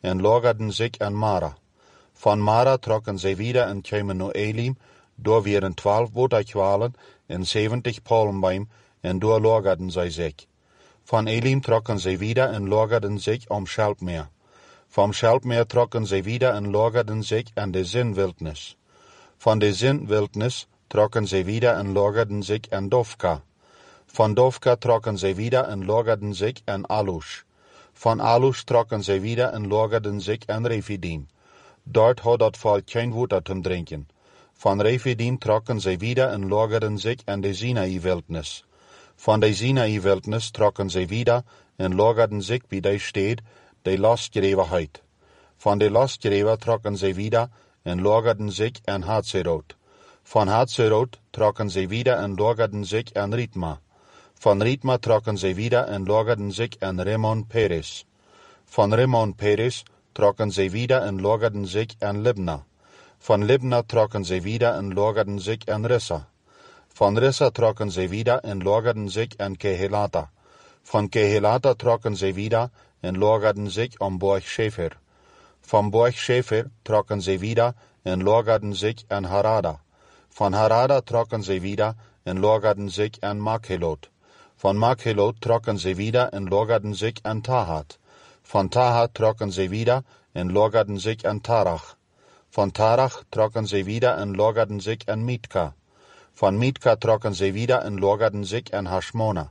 en lagerden zich aan Mara. Van Mara trokken zij wieder en kwamen naar Elim, door weer 12 boterkwalen en 70 palmboom, en door lagerden zij zich. Van Elim trokken zij wieder en lagerden zich om Schelpmeer. Van Schelpmeer trokken zij wieder en lagerden zich aan de Zinwildnis. Van de Zinwildnis trokken zij wieder en lagerden zich aan Dofka. Van Dofka trokken zij wieder en lagerden zich aan Alush. Van Alush trokken zij wieder en lagerden zich aan Refidim. Dort had dat volk geen water te drinken. Van Refidim trokken zij wieder en lagerden zich aan de Sinai-wildnis. Van de Sinai-wildnis trokken zij wieder en lagerden zich bij de stad, de losgegeven heid. Van de losgegeven trokken zij wieder en lagerden zich aan Hatzerot. Van Hatzerot trokken zij wieder en lagerden zich aan Ritma. Van Ritma trokken zij wieder en lagerden zich aan Rimmon Peres. Van Rimmon Peres trokken zij wieder en lagerden zich aan Libna. Van Libna trokken zij wieder en lagerden zich aan Rissa. Van Rissa trokken zij wieder en lagerden zich aan Kehelata. Van Kehelata trokken zij wieder en lagerden zich om Borg Shefer. Van Borg Shefer trokken zij wieder en lagerden zich aan Harada. Van Harada trokken zij wieder en lagerden zich aan Makhelot. Van Makhelot trokken zij wieder en lagerden zich aan Tahat. Van Tahat trokken zij wieder en lagerden zich aan Tarach. Van Tarach trokken zij wieder en lagerden zich aan Mitka. Van Mitka trokken zij wieder en lagerden zich aan Hashmona.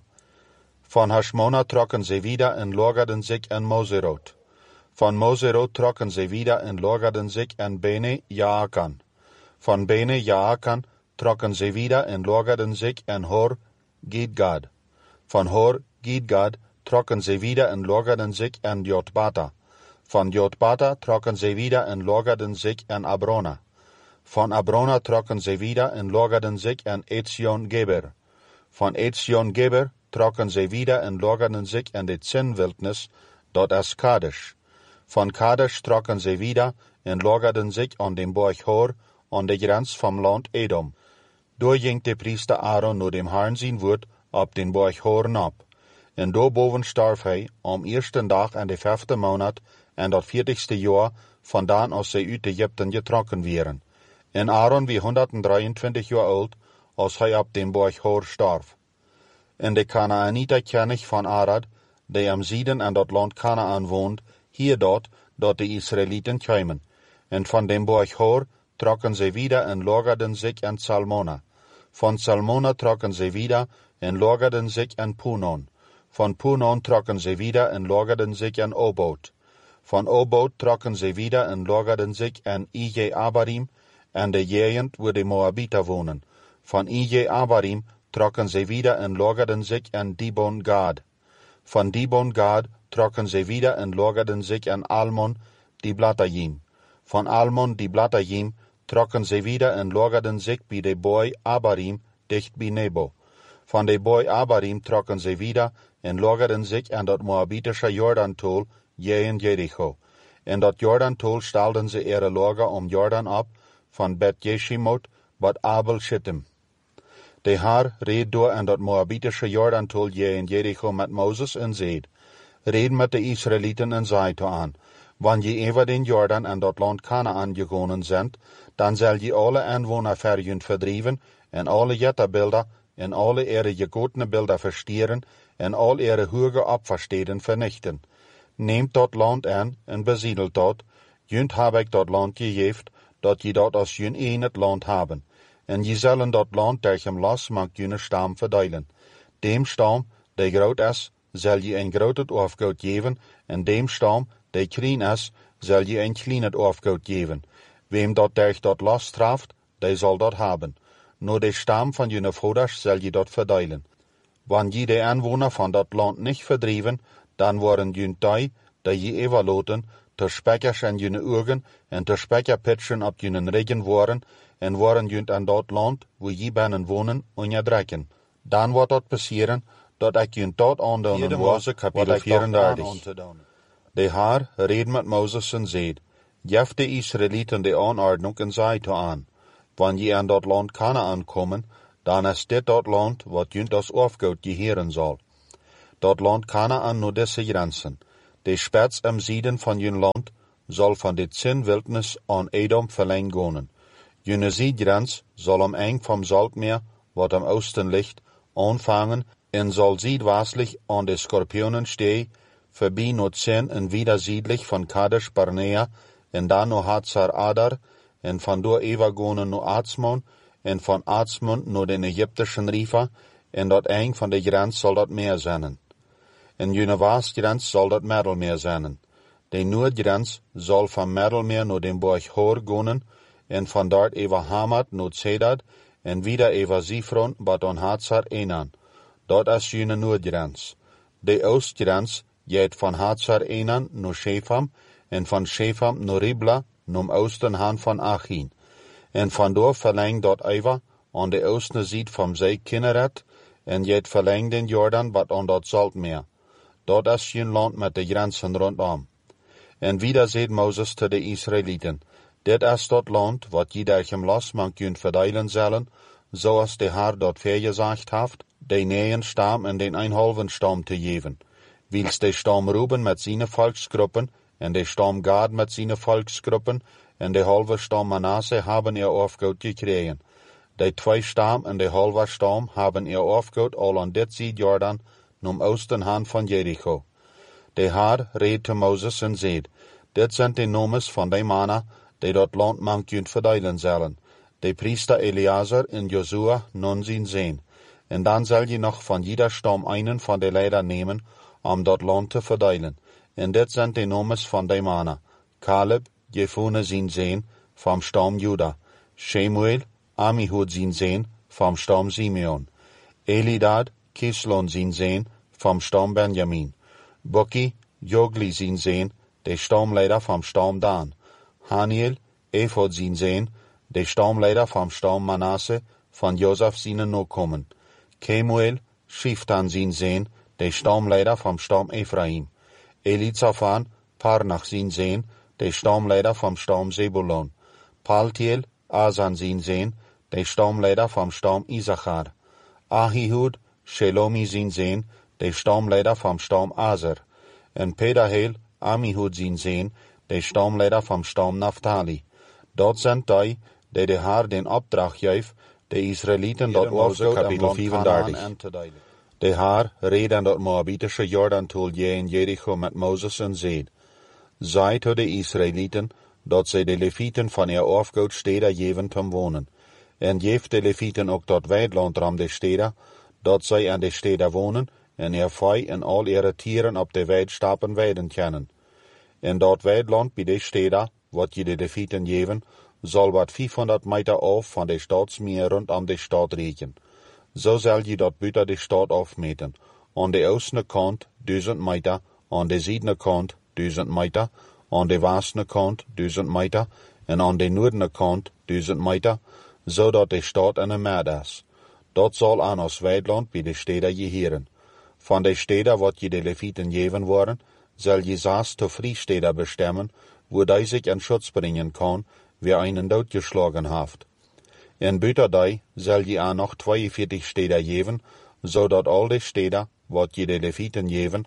Van Hashmona trokken zij wieder en lagerden zich aan Moserot. Van Moserot trokken zij wieder en lagerden zich aan Bene Jaakan. Van Bene Jaakan trokken zij wieder en lagerden zich aan Hor Gidgad. Van Hor Gidgad trokken zij wieder en lagerden zich aan Jotbata. Van Jotbata trokken zij wieder en lagerden zich aan Abrona. Van Abrona trokken zij wieder en lagerden zich aan Etzion-Geber. Van Etzion-Geber trokken zij wieder en lagerden zich aan de Zinwildnis, dat is Kadesh. Van Kadesh trokken zij wieder en lagerden zich aan dem Berg Hor, aan de grens van land Edom. Door ging de priester Aaron naar dem Herrn zijn woord op den Berg Hor op. En daarboven starf hij om eerste dag aan de 5e maand en dat 40ste jaar vandaan als zij uit Egypten getrokken werden. En Aaron wie 123 jaar oud als hij op den Berg Hor starf. En de Kanaaniter kennig van Arad, die am Zieden en dat land Kanaan woont, hier dat de Israëlieten kwamen. En van den Berg Hor trokken zij wieder en lagerden zich aan Salmona. Van Salmona trokken zij wieder en lagerden zich aan Punon. Van Punon trokken zij wieder en lagerden zich aan Obot. Van Obot trokken zij wieder en lagerden zich aan Ije-Abarim en de gegend waar de Moabieten wonen. Van Ije-Abarim trokken zij wieder en lagerden zich aan Dibon-Gad. Van Dibon-Gad trokken zij wieder en lagerden zich aan Almon Diblatayim. Van Almon Diblatayim trokken zij wieder en lagerden zich bij de boy Abarim dicht bij Nebo. Van de boy Abarim trokken zij wieder en lagerden zich aan dat Moabitische Jordantol jeen Jericho. En dat Jordantol stelden ze ihre lager om Jordan op, van Bet-Jeshimot wat Abel Shittim. De Heer reed door aan dat Moabitische Jordantol jeen Jericho met Mozes en zeid, red met de Israëlieten en zei toe aan, wanneer je over den Jordan en dat land Kanaan gekomen bent, dan zal je alle aanwoner verjun verdrieven en alle jetterbeelden en alle ihre gegotene beelden verstieren en al ihre hoge opversteden vernichten. Neemt dat land aan en besiedelt dat, junt heb ik dat land gegeven, dat je dat als jun een het land hebben. En je zullen dat land tegen los mag june stam verdelen. Dem stam, die groot is, zal je een groot het afgoed geven, en dem stam, die klein is, zal je een klein het afgoed geven. Wem dat tegen dat los straft, die zal dat hebben. Naar de stam van june vaders zal je dat verdelen. Wanneer je de aanwoner van dat land niet verdrieven, dan worden jun die je evaluaten, ter spekkers en june ogen en ter spekkerpitchen op june regen worden, en worden jun aan dat land, waar je binnen wonen, onderdrukken. Dan wordt dat passeren, dat ik jun dat aandoen was, kapitel 34. De Heer reed met Mozes en zeid, geef de Israëlieten de aanordnung en zei toe aan, wanneer je aan dat land Kanaan komen, dan is dit dat land wat junt als afgoed geheren zal. Dat land Kanaan naar deze grenzen. De spets am Zieden van jun land, zal van dit 10 wildnis aan Edom verlengd gonen. June zijdgrens zal am eng vom Saltmeer, wat am oosten ligt, aanvangen en zal zuidwestlich aan de Skorpionen stehen, voorbij naar 10 en wieder zuidlich van Kadesh Barnea, en dan naar Hatzar Adar, en van door overgonen naar Atzmon, en van Atzmon naar de Egyptischen river, en dat eng van de grens zal dat meer zijn. En june westgrens zal dat Middelmeer zijn. De noordgrens zal van Middelmeer naar den Berg Hor gonen, en van dort over Hamat naar Zedad, en wieder over Zifron, bat on Hatzar Enan. Dat is june noordgrens. De oostgrens gaat van Hatzar Enan naar Shefam, en van Shefam naar Ribla, naar oosten haan van Achin. En vandoor verlengt dat over aan de oostenzijde van zee Kinneret, en gaat verlengt den Jordan wat aan dat Saltmeer. Dat is geen land met de grenzen rondom. En wieder zegt Mozes te de Israëlieten, dit is dat land wat je dergem los man kunt verdelen zullen, zoals de Heer dat vergezegd heeft, de 9 stam en de 1,5 stam te geven. Wils de stam Ruben met zijn volksgroepen, en de stam Gad met zijn volksgroepen, en de halve stam Manasse hebben afgoed gekregen. De 2 stam en de halve stam hebben afgoed al aan dit zijd Jordan, nom oosten haan van Jericho. De Heer reed te Mozes en zei, dit zijn de nomes van de mannen, die dat land man kunt verdelen zullen. De priester Eleazar en Josua non zien zijn. En dan zal je nog van ieder stam einen van de leider nemen, om dat land te verdelen. En dit zijn de nomes van de mannen. Caleb, Jefune zien zijn, van stam Juda. Shemuel, Amihud zien zijn, van stam Simeon. Elidad, Kislon zien zijn, van stam Benjamin. Bukki, Jogli zien zijn, de stamleider van stam Dan. Haniel, Ephod zien zijn, de stamleider van stam Manasse, van Jozef zijn nakomen. Kemuel, Shiftan zien zijn, de stamleider van stam Ephraim. Elizaphan, Parnach zien zijn, de stamleider van stam Zebulon. Paltiel, Azan zien zijn, de stamleider van stam Issachar. Ahihud, Shelomi zien zijn, de stamleider van stam Azer. En Pedahel, Amihud zien zijn, de stamleider van stam Naphtali. Dat zijn die de Heer den opdracht geeft, de Israëlieten dat afgoed en land Kanaan aan te delen. De Heer reed aan dat Moabitische Jordan toe in Jericho met Mozes en zei, zei tot de Israëlieten dat zij de Levieten van afgoed steden geven te wonen. En geeft de Levieten ook dat weidland ram de steden, dat zij aan de steden wonen, en vee en al ihre tieren op de weidstappen weiden kunnen. En dat weidland bij de steden, wat je de Levieten geven, zal wat 500 meter af van de stadsmeer rondom de stad rekenen. Zo zal je dat buiten de stad afmeten. Aan de oostelijke kant 1000 meter, aan de zuidelijke kant 1000 meter, aan de westelijke kant 1000 meter, en aan de noordelijke kant 1000 meter, zodat de stad in een meer is. Dat zal aan ons weidland bij de steden geheren. Van de steden wat je de Levieten geven worden, zal je 6 te vrijsteden bestemmen, waar hij zich in schutz brengen kan, wie einen doodgeslagen heeft. En buiten die zal je aan nog 42 steden geven, zodat al de steden wat je de Levieten geven,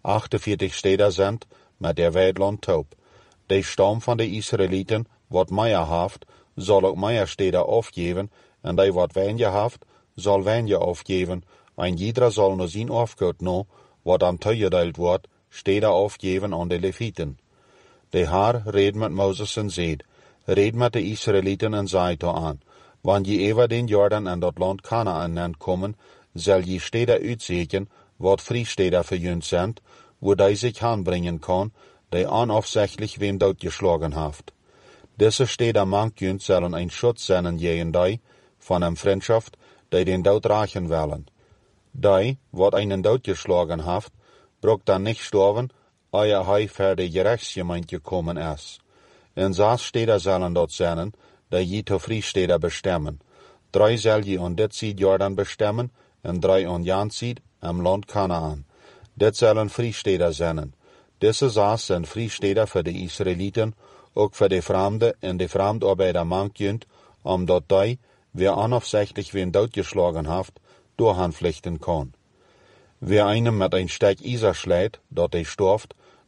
48 steden zijn met de weidland top. De stam van de Israëlieten wat meer heeft, zal ook meer steden afgeven, en die wat weinig heeft, zal weinig afgeven, en ieder zal naar zijn afgoed nou, wat aan toegedeeld wordt, steden afgeven aan de Levieten. De Heer reed met Mozes en zei, reed met de Israëlieten en zei toe aan, wanneer je over den Jordan en dat land Kanaan komen, zal je steden uitzoeken, wat vrijsteden voor jullie zijn, waar hij zich aanbrengen kan, die onafzichtelijk wem doodgeslagen heeft. Deze steden mank zullen een schutz zijn tegen die, van een vriendschaft, die den dood raken willen. Die, wat einen doodgeslagen heeft, brok dan niet sterven, eer hij voor de gerechtsgemeente gekomen is. En 6 steden zullen dat zijn, die je te vrijsteden bestemmen. 3 zal je aan dit zijd Jordan bestemmen, en 3 aan jan zijd, am land Kanaan. Dit zullen vrijsteden zijn. Deze 6 zijn vrijsteden voor de Israëlieten, ook voor de vreemden en de vreemdarbeider mankjunt, omdat die, wie onafzichtelijk wien doodgeslagen heeft, doorgaan vluchten kan. Wie einem met een stuk ijzer slijt, dat hij storft,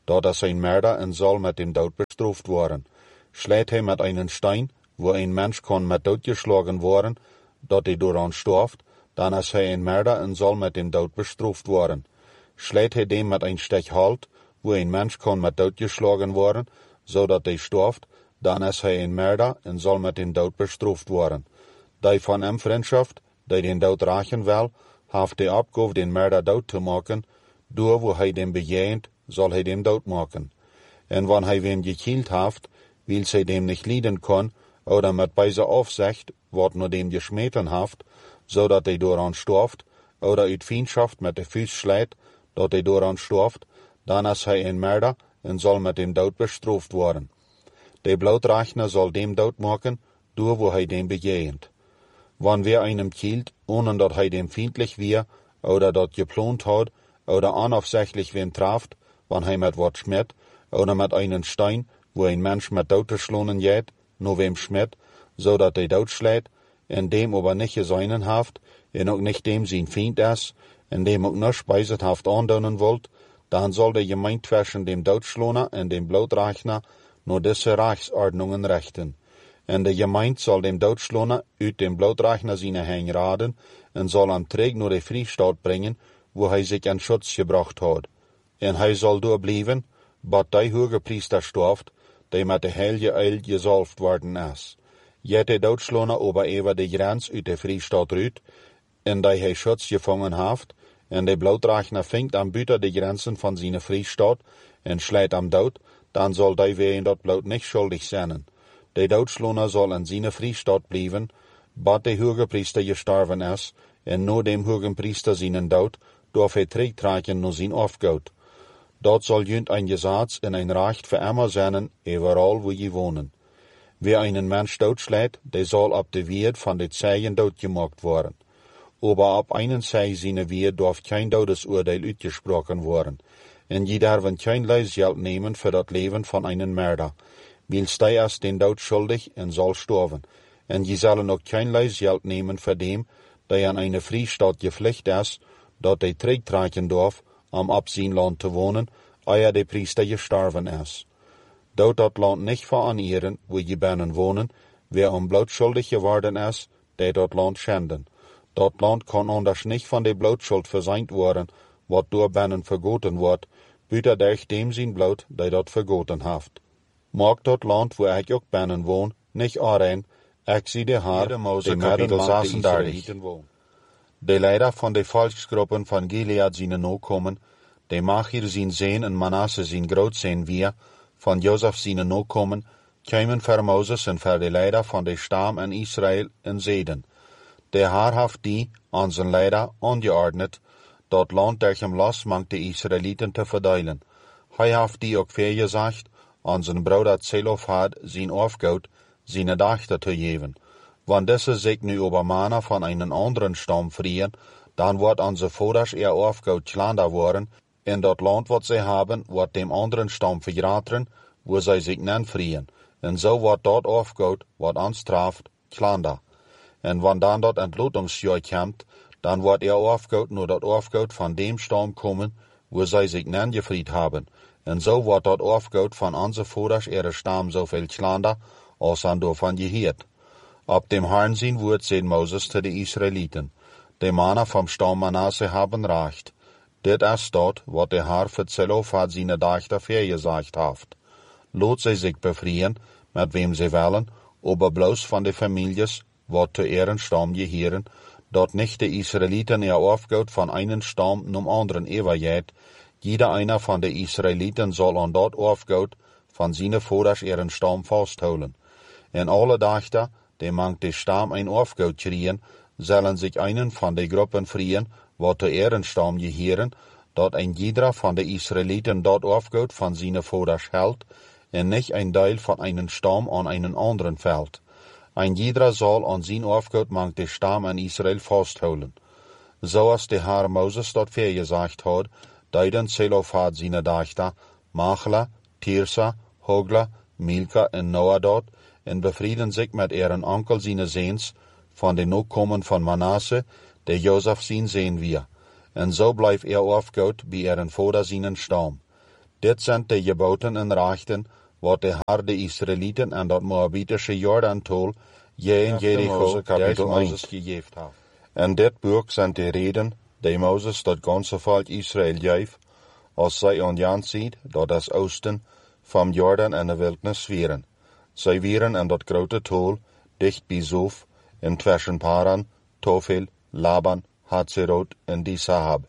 dort sein Mörder und soll mit dem Tod bestraft worden. Schlägt hij mit einen Stein, wo ein Mensch kann mit Tod geschlagen worden, dort hij daran stirbt, dann ist hij ein Mörder und soll mit dem Tod bestraft worden. Schlägt hij dem mit ein Stech Halt, wo ein Mensch kann mit Tod geschlagen worden, so dat hij stirbt, dann ist hij ein Mörder und soll mit dem Tod bestraft worden. Die von hem Freundschaft, die den Tod rachen will, haft die Abgabe den Mörder dood te maken, door wo hij dem bejähnt, soll hij dem dood maken. En wann hij wem gekillt haft, weil zij dem nicht lieden kann, oder mit beiser Aufsicht, wat nur dem geschmeten haft, so dat hij doran stirbt, oder uit Feindschaft mit de Füß schlägt, dat hij doran stirbt, dann ist hij ein Mörder und soll mit dem Tod bestraft worden. Der Blutrechner soll dem Tod maken, door wo hij dem bejähnt. Wann wer einem killt, ohne dat hij dem feindlich wir, oder dat geplant hat, oder unaufsichtlich wem traft, wann hij mit wat schmiert, oder mit einen Stein, wo ein Mensch mit Tod geschlonen jet, no wem schmiert, so dat hij dood schlägt, en dem aber nicht geseinen haft, en ook nicht dem sein Feind is, en dem ook nur speisethaft andonen wollt, dann soll der Gemeinde zwischen dem Doodschloner en dem Blutrechner nur diese Rechtsordnungen rechten. En de Gemeinde soll dem Doodschloner uit dem Blutrechner seine Hänge raden en soll am Träg nur de Freistaat bringen, wo hij sich in Schutz gebracht hat. En hij soll doorbleiben, bat die hoge Priester stirbt, die met de heilige Eil gesalft worden is. Jet de Doodschloner aber over de Grenz uit de Freistaat ruit, en die hij Schutz gefangen haft, en de Blutrechner vinkt am buiten de Grenzen van seine Freistaat en schlägt am dood, dann soll die wegen dat Blut nicht schuldig zijn. De Doodschloner soll in seine Freistaat blijven, bat de hoge Priester gestorven is, en no dem hogen Priester seinen dood, darf hij terugtrekken naar zijn Aufgoud. Dort soll jünd ein Gesetz en ein Recht für immer sein, überall wo je wohnen. Wer einen Mensch doodschlägt, der soll ab de Weerd van de Zeigen doodgemaakt worden. Aber ab einen Zeig seine Weerd darf kein Todesurteil uitgesprochen worden. En je darf kein Leisgeld nehmen für das Leben von einem Mörder. Wils die ist den Tod schuldig en soll sterben. En je sollen ook kein Leisgeld nehmen für dem, der an eine Freistaat gepflicht ist, dat hij terugtrekken darf, am abzien Land te wohnen, eer de Priester gestorben is. Dood dat Land nicht veranieren, wo je binnen wohnen, wer bloot schuldig geworden is, der dat Land schänden. Dat Land kann anders nicht von der Blutschuld verseint worden, wat door binnen vergoten wordt, buiten durch dem zijn bloot, der dat vergoten haft. Mag dat Land, wo ik ook binnen woon, nicht aanrein, ik zie de haar, de Kapitel 36. De leider van de volksgruppen van Gilead zijn nakomen, de Machir zijn zeen en Manasse zijn groot zijn wir, van Josef zijn nakomen, kwamen voor Moses en voor de leider van de stam in Israël en zeiden, de Haar haft die, aan zijn leider, ongeordnet, dat land durch hem los mangt de Israëlieten te verdelen. Hij haft die ook vergezegd, aan zijn broeder Zelofhad zijn Aufgoud, zijn Dachter te geven. Wann diese sich nu über Mana von einem anderen Stamm frieren, dann wird unsere Voders ihr Aufgoud klander worden, in dat Land wat sie haben, wird dem anderen Stamm verraten, wo sie sich nen frieren. En so wird dort Aufgoud, wat uns traft, klander. En wann dann dort Entlotungsjahr kommt, dann wird ihr Aufgoud nur dat Aufgoud von dem Stamm kommen, wo sie sich nen gefried haben. En so wird dort Aufgoud von unsere Voders ihre Stamm so viel klander, als an davon gehiert. Ab dem Herrn sein Wort sagt Moses zu den Israeliten, die Männer vom Stamm Manasse haben recht. Dit ist dort, wat der Herr für Zelofhad seine Dachter vergesagt haft. Lot sie sich befrieren, mit wem sie wollen, aber bloß von den Families, wat zu ihren Stamm gehören, dort nicht die Israeliten ihr Aufgoud von einem Stamm zum anderen übergeht. Jeder einer von den Israeliten soll an dort Aufgoud von seine Voders ihren Stamm festholen. En alle Dachter, die mangt de Stamm ein Aufgoud kriegen, sollen sich einen von den Gruppen frieren, wat zu ihren Stamm gehören, dat ein jeder von den Israeliten dort Aufgoud von seine Voders hält, en nicht ein Teil von einem Stamm an einen anderen fällt. Ein jeder soll an sein Aufgoud mangt de Stamm an Israel festholen. So als der Herr Moses dort vergesagt hat, deiden Zelofhad seine Dachter, Machla, Tirsa, Hogla, Milka en Noah dort, en befrieden sich mit ihren Onkel seine Seens, von den Nachkommen von Manasse, der Josef sein sehen wir. En so bleibt Aufgoud bei ihren Vater seinen Stamm. Dit zijn de geboten en rechten wat de Heer de Israëlieten en dat Moabitische Jordan-tol je in Jericho kapitel Mozes gegeven heeft. En dit boek zijn de reden die Mozes dat ganze volk Israël geeft, als zij aan ziet dat het oosten van Jordan en de wildnis vieren. Zij vieren en dat grote tol dicht bij Zof en tussen Paran, Tofel, Laban, Hatzerot en die Sahab.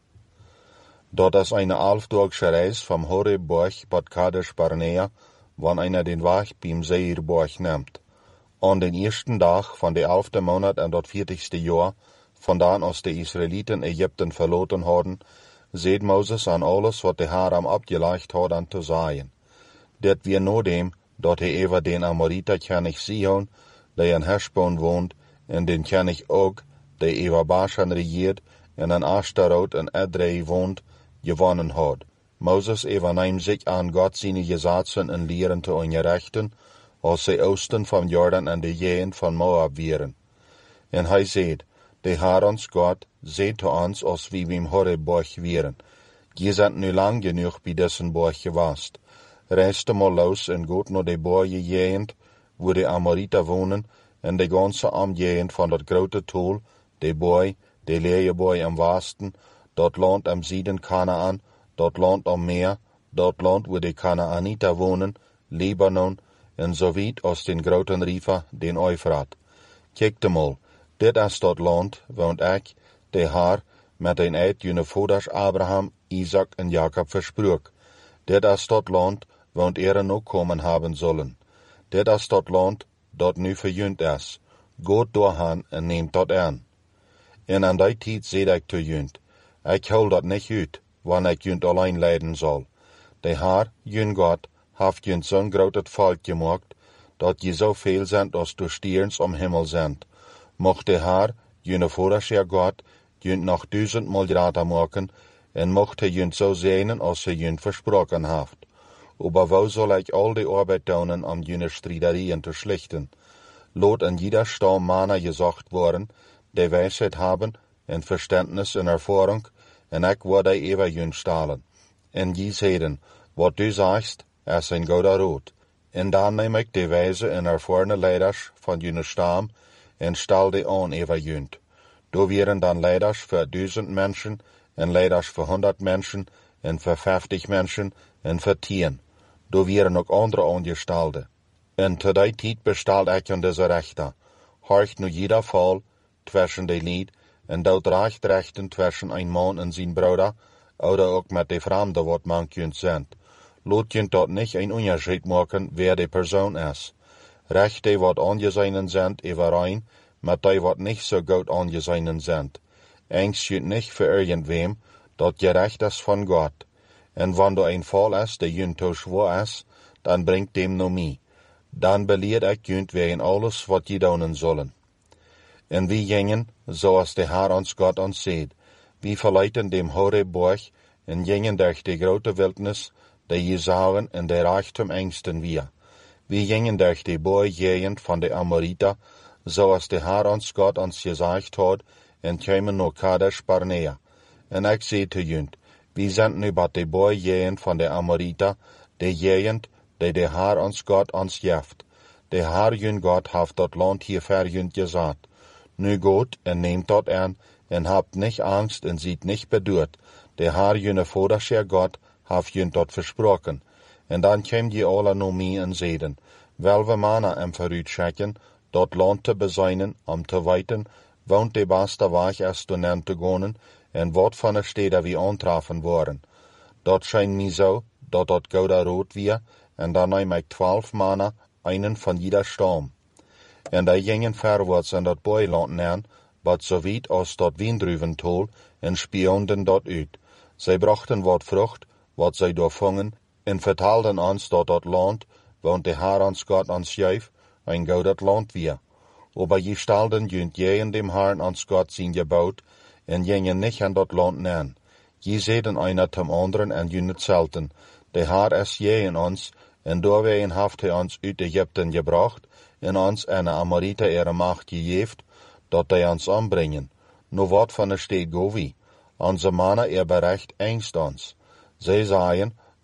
Dat is een 11-daagse reis van Horeb-berg tot Kadesh Barnea, wanneer den weg beim Seirberg neemt. Aan den eerste dag van de 11e maand en dat 40ste jaar, vandaan als de Israëlieten Egypten verlaten hadden, zeed Mozes aan alles wat de Heer hem opgelegd had aan te zeggen. Dit weer nadem dat hij even den Amorita König Sihon, die in Heshbon woont, en den König Og, die even Bashan regeert, en in Ashtaroth en Edrei woont, gewonnen had. Mozes even neemt zich aan God zijn gesetzen en leren te onderrichten, als zij oosten van Jordan en de gegend van Moab vieren. En hij zeid, de Heer ons God zeid te ons als wie beim Horeb-berg vieren. Je bent nu lang genoeg bij dessen berg geweest. Reist maar los en gaat naar de bergen gegend, waar de Amorita wonen, en de ganse omgegend van dat grote tol, de boy, de leeuwenboy am westen, dat land am zuiden Kanaan, dat land am meer, dat land waar de Kanaanita wonen, Libanon, en zo wiet als den groten river, den Eufrat. Kijk mal, dit is dat land, want ik, de Heer, met een eed jene vaders Abraham, Isaac en Jacob versprook. Dit is dat land, want nog komen hebben zullen. Dit is dat land, dat nu verjunt is. Gaat doorheen en neemt dat aan. En aan die tijd zei ik te junt, ik hou dat niet uit, wanneer ik junt alleen leiden zal. De Heer, jun God, heeft junt zo'n groot volk gemaakt, dat je zo veel zijn als de sterren om hemel zijn. Mocht de Heer, june voorscher God, junt nog 1000-maal groter maken, en mocht hij junt zo zijn als hij junt versproken heeft. Aber wo zal ik al de arbeid doen om june striderieën te schlichten? Laat in jeder stam mannen gezocht worden, die wijsheid hebben, en verständnis en ervaring, en ik word die even jun stalen. En je zeiden, wat du zegt, is een goede raad. En dan neem ik de wijze en ervarene leiders van june stam, en stel die aan even junt. Daar waren dan leiders voor 1000 mensen, en leiders voor 100 mensen, en voor 50 mensen, en voor 10. Daar waren ook andere aangestelden. En te die tijd bestelde ik aan deze rechter. Horcht nu jeder val tussen de lied, en doet rechten tussen een man en zijn broeder, oder ook met de vreemde wat man kunt zijn. Laat je dat niet een onderscheid maken wie de persoon is. Recht die wat aangezien zijn overeen, met die wat niet zo goed aangezien zijn. Angst je niet voor irgendwem, dat je recht is van God. En wanneer een val is die je te zwaar is, dan brengt dem naar mij. Dan beleid ik junt wegen alles wat je doen zullen. En wie gingen, zoals de Heer ons God ons zeid. Wie verleiden dem Horeb-berg, en gingen durch de grote wildnis, die je zagen en de reichtum angsten weer. Wie gingen durch de boergegend van de Amorita, zoals de Heer ons God ons gezegd had, en kwamen naar Kadesh Barnea. En ik zei te junt, wie zijn nu bij de boergegend van de Amorita, de gegend die de Heer ons God ons geeft. De Heer jun God heeft dat land hier ver junt gezet. Nu gaat en neemt dat aan, en habt niet angst en ziet niet beduurd. De Heer june vaderscher God heeft junt dat versproken. En dan kwam je alle naar mij en zeiden, welke mannen hem vooruit schikken, dat land te bezijnen, om te weten, want de beste weg is door hen te gaan, en wat van de steden we aantreffen worden. Dat schijnt mij zo, dat gouden rood weer, en dan neem ik 12 mannen, einen van jeder stam. En die gingen verwaarts in dat boeiland neer, wat zo wiet als dat wiendruiventol, en spionden dat uit. Zij brachten wat vrucht, wat zij doorvangen, en vertelden ons dat land, want de Heer ons God ons geeft, een gouden land weer. Aber je stelden junt in dem Herrn ons God zijn gebouwd, en gingen niet aan dat land neer. Je zeiden einer zum anderen en je hetzelfde. De Heer is in ons, en doorwegen heeft hij ons uit Egypten gebracht, en ons en de Amorita ihre macht gegeven, dat die ons ombrengen. Nu wat van de steed go wie? Onze mannen berecht angst ons. Zij zeiden,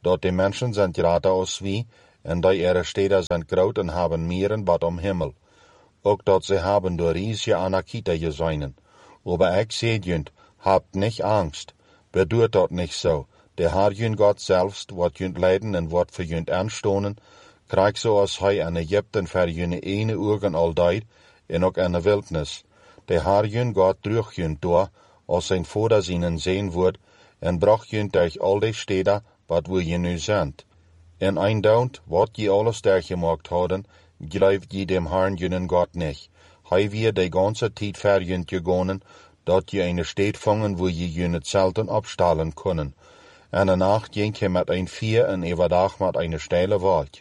dat de mensen zijn grata als wie, en die ihre steden zijn groot en hebben meren wat om hemel. Ook dat ze hebben door riesige Anakita gezeinen. Aber ik zeg junt, habt nicht Angst, bedoelt dat niet zo. De Heer junt God zelfs, wat junt leiden en wat voor junt aanstonen, krijgt zoals hij in Egypten voor jullie ene ogen al deed, en ook in de wildnis. De Heer junt God droeg junt door, als zijn vader zijn zien wordt, en bracht junt durch al die steden, wat we je nu zijn. En eindaunt, wat je alles durchgemaakt hadden, gelooft je dem Herrn junen God niet. Hij weer de ganze tijd voor junt gegonen, dat je een stad vangen waar je junt zelden opstalen kunnen. En de nacht ging je met een vier en overdag met een steile wolk.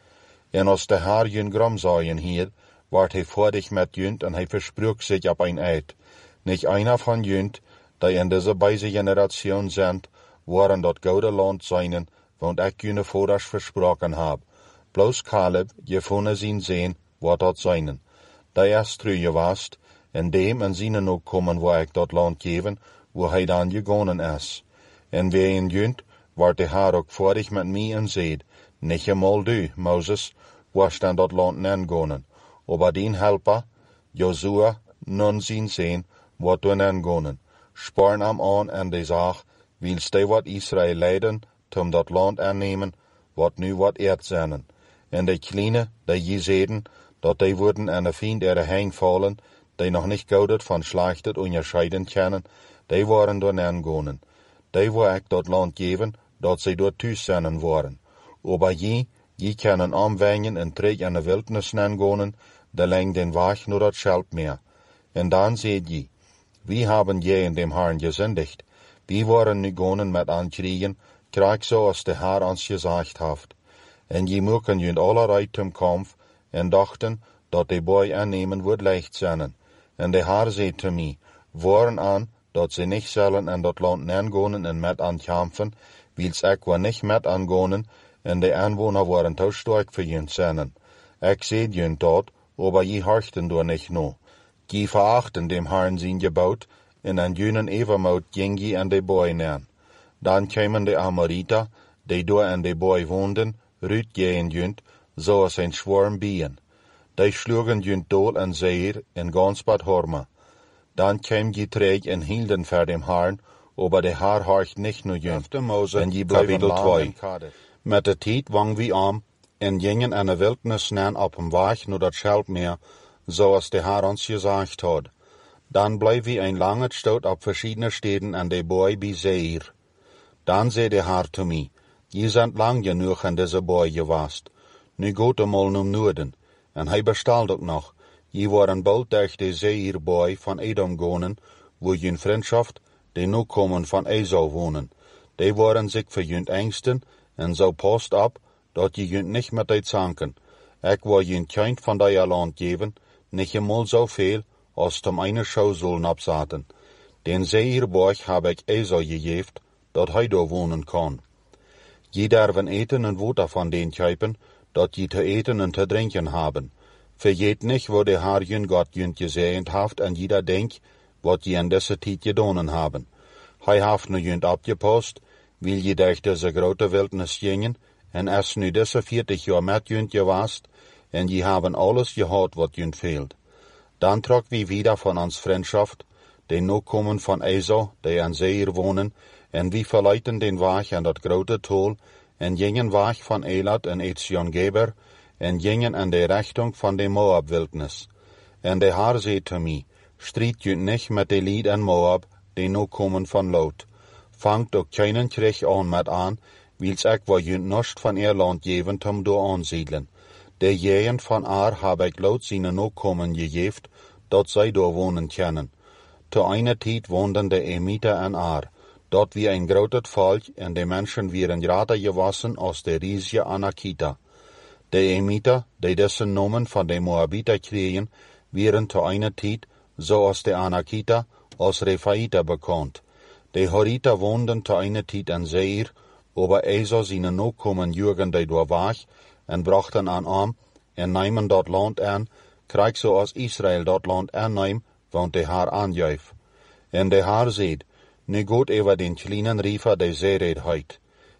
En als de Heer jun grom zaaien hier, wordt hij voordig met junt en hij versprook zich op een eed. Niet einer van junt, die in deze beide generatie zijn, waren dat gouden land zijnen, want ik jullie vaders versproken heb. Bloos Caleb, gevonden zien wat dat zijnen. Die is terug geweest, en dem en zijn ook komen waar ik dat land geven, waar hij dan gegonen is. En wie in junt, wordt de Heer ook voordig met mij en zeid, niet eenmaal du, Moses, was dan dat land nengonen. Aber dien helper, Josua, nun zien wat we nengonen. Sporn am aan en de zaak, wils de wat Israël leiden, tom dat land aannemen, wat nu wat eerd zijn. En de kleine, die je zeden, dat die worden aan de vriend heen vallen, die nog niet goudet van slechtet onderscheiden kennen, die waren door nengonen. Die wil ik dat land geven, dat zij door thuis zijn worden. Aber je kunnen omwengen en terug in de wildnis nengonen, de leng den weg naar dat Schelpmeer. En dan zei je, wie hebben je in dem Herrn gezendigd? Wie waren nu gonen met aankriegen, krijg zoals de Heer ons gezegd heeft. En je moeken junt allerlei zum kampf, en dachten, dat de boy aannemen wordt leicht zijn. En de Heer zei te mij, waren aan, dat ze niet zullen in dat land nengonen en met aankampen, wils ik wel niet met aangonen, en de aanwoner waren te sterk voor junt zijn. Ik zei junt dat, aber je harchten door niet no. Je verachten dem Herrn zijn gebouwd, en aan junen evermout ging je aan de boy neer. Dan kwamen de Amoriter, die door aan de boy woonden, ruut je in junt, zoals een schwarm bijen. Die sloegen junt dood en zeer en gans bad horma. Dan kwam je terug en hielden voor dem Herrn, aber de Heer harcht niet nu junt. En je kapitel 2. Met de tijd wang we om, en gingen aan de wildnis neer op een weg naar dat Schelpmeer, zoals de Heer ons gezegd had. Dan bleef we een lange stoot op verschillende steden aan de boy bij Seir. Dan zei de Heer te mij, je bent lang genoeg aan deze boy geweest. Nu gaat eenmaal naar noorden. En hij bestelt ook nog. Je waren bald durch de Seir boy van Edom gonen, wo je vriendschaft, die nu komen van Esau wonen. Die waren zich voor junt angsten, en zo past op, dat je junt niet met die zanken. Ik wil junt kind van die land geven, niet eenmaal zoveel, als tom eine schou zullen opzaten. Den Seirborg heb ik Esau gegeven, dat hij door wonen kan. Je derven eten en water van den kuipen, dat je te eten en te drinken hebben. Vergeet niet wat de Heer jun God junt gezegd heeft en jeder denkt, wat je in deze tijd gedaan hebben. Hij heeft nu junt opgepast, wil je durch deze grote wildnis gingen, en is nu deze 40 jaar met junt geweest, en je hebben alles gehad wat junt veelt. Dan trok we wieder van ons vriendschaft, die nu komen van Esau, die aan Seir wonen, en we verleiden den weg aan dat grote tol, en gingen weg van Elat en Etzion-Geber, en gingen in de richting van de Moab-wildnis. En de Heer zei te mij, strijd junt niet met de lied en Moab, die nu komen van Lot. Vangt ook keinen krieg aan met aan, wils ik wil junt nost van eer land geven tom door aansiedelen. De jeën van heb ik Lot zijn nu komen gegeven, dat zij door wonen kunnen. Te eine tijd woonden de Emiter en dat wie een groot volk, en de mensen wieren groter gewassen als de riesige Anakita. De Emiter, die dessen nomen van de Moabiter kregen, wieren te eine tijd, zoals de Anakita, als Refaiter bekend. De Horiter woonden te eine tijd in Seir, aber Esau zijn nu komen jurgen die door weg, en brachten aan en nemen dat land aan, krijg zoals Israël dat land aanneemt, want de Heer aanjuif. En de Heer zei, nu gaat over den kleinen riefer die Zered heit.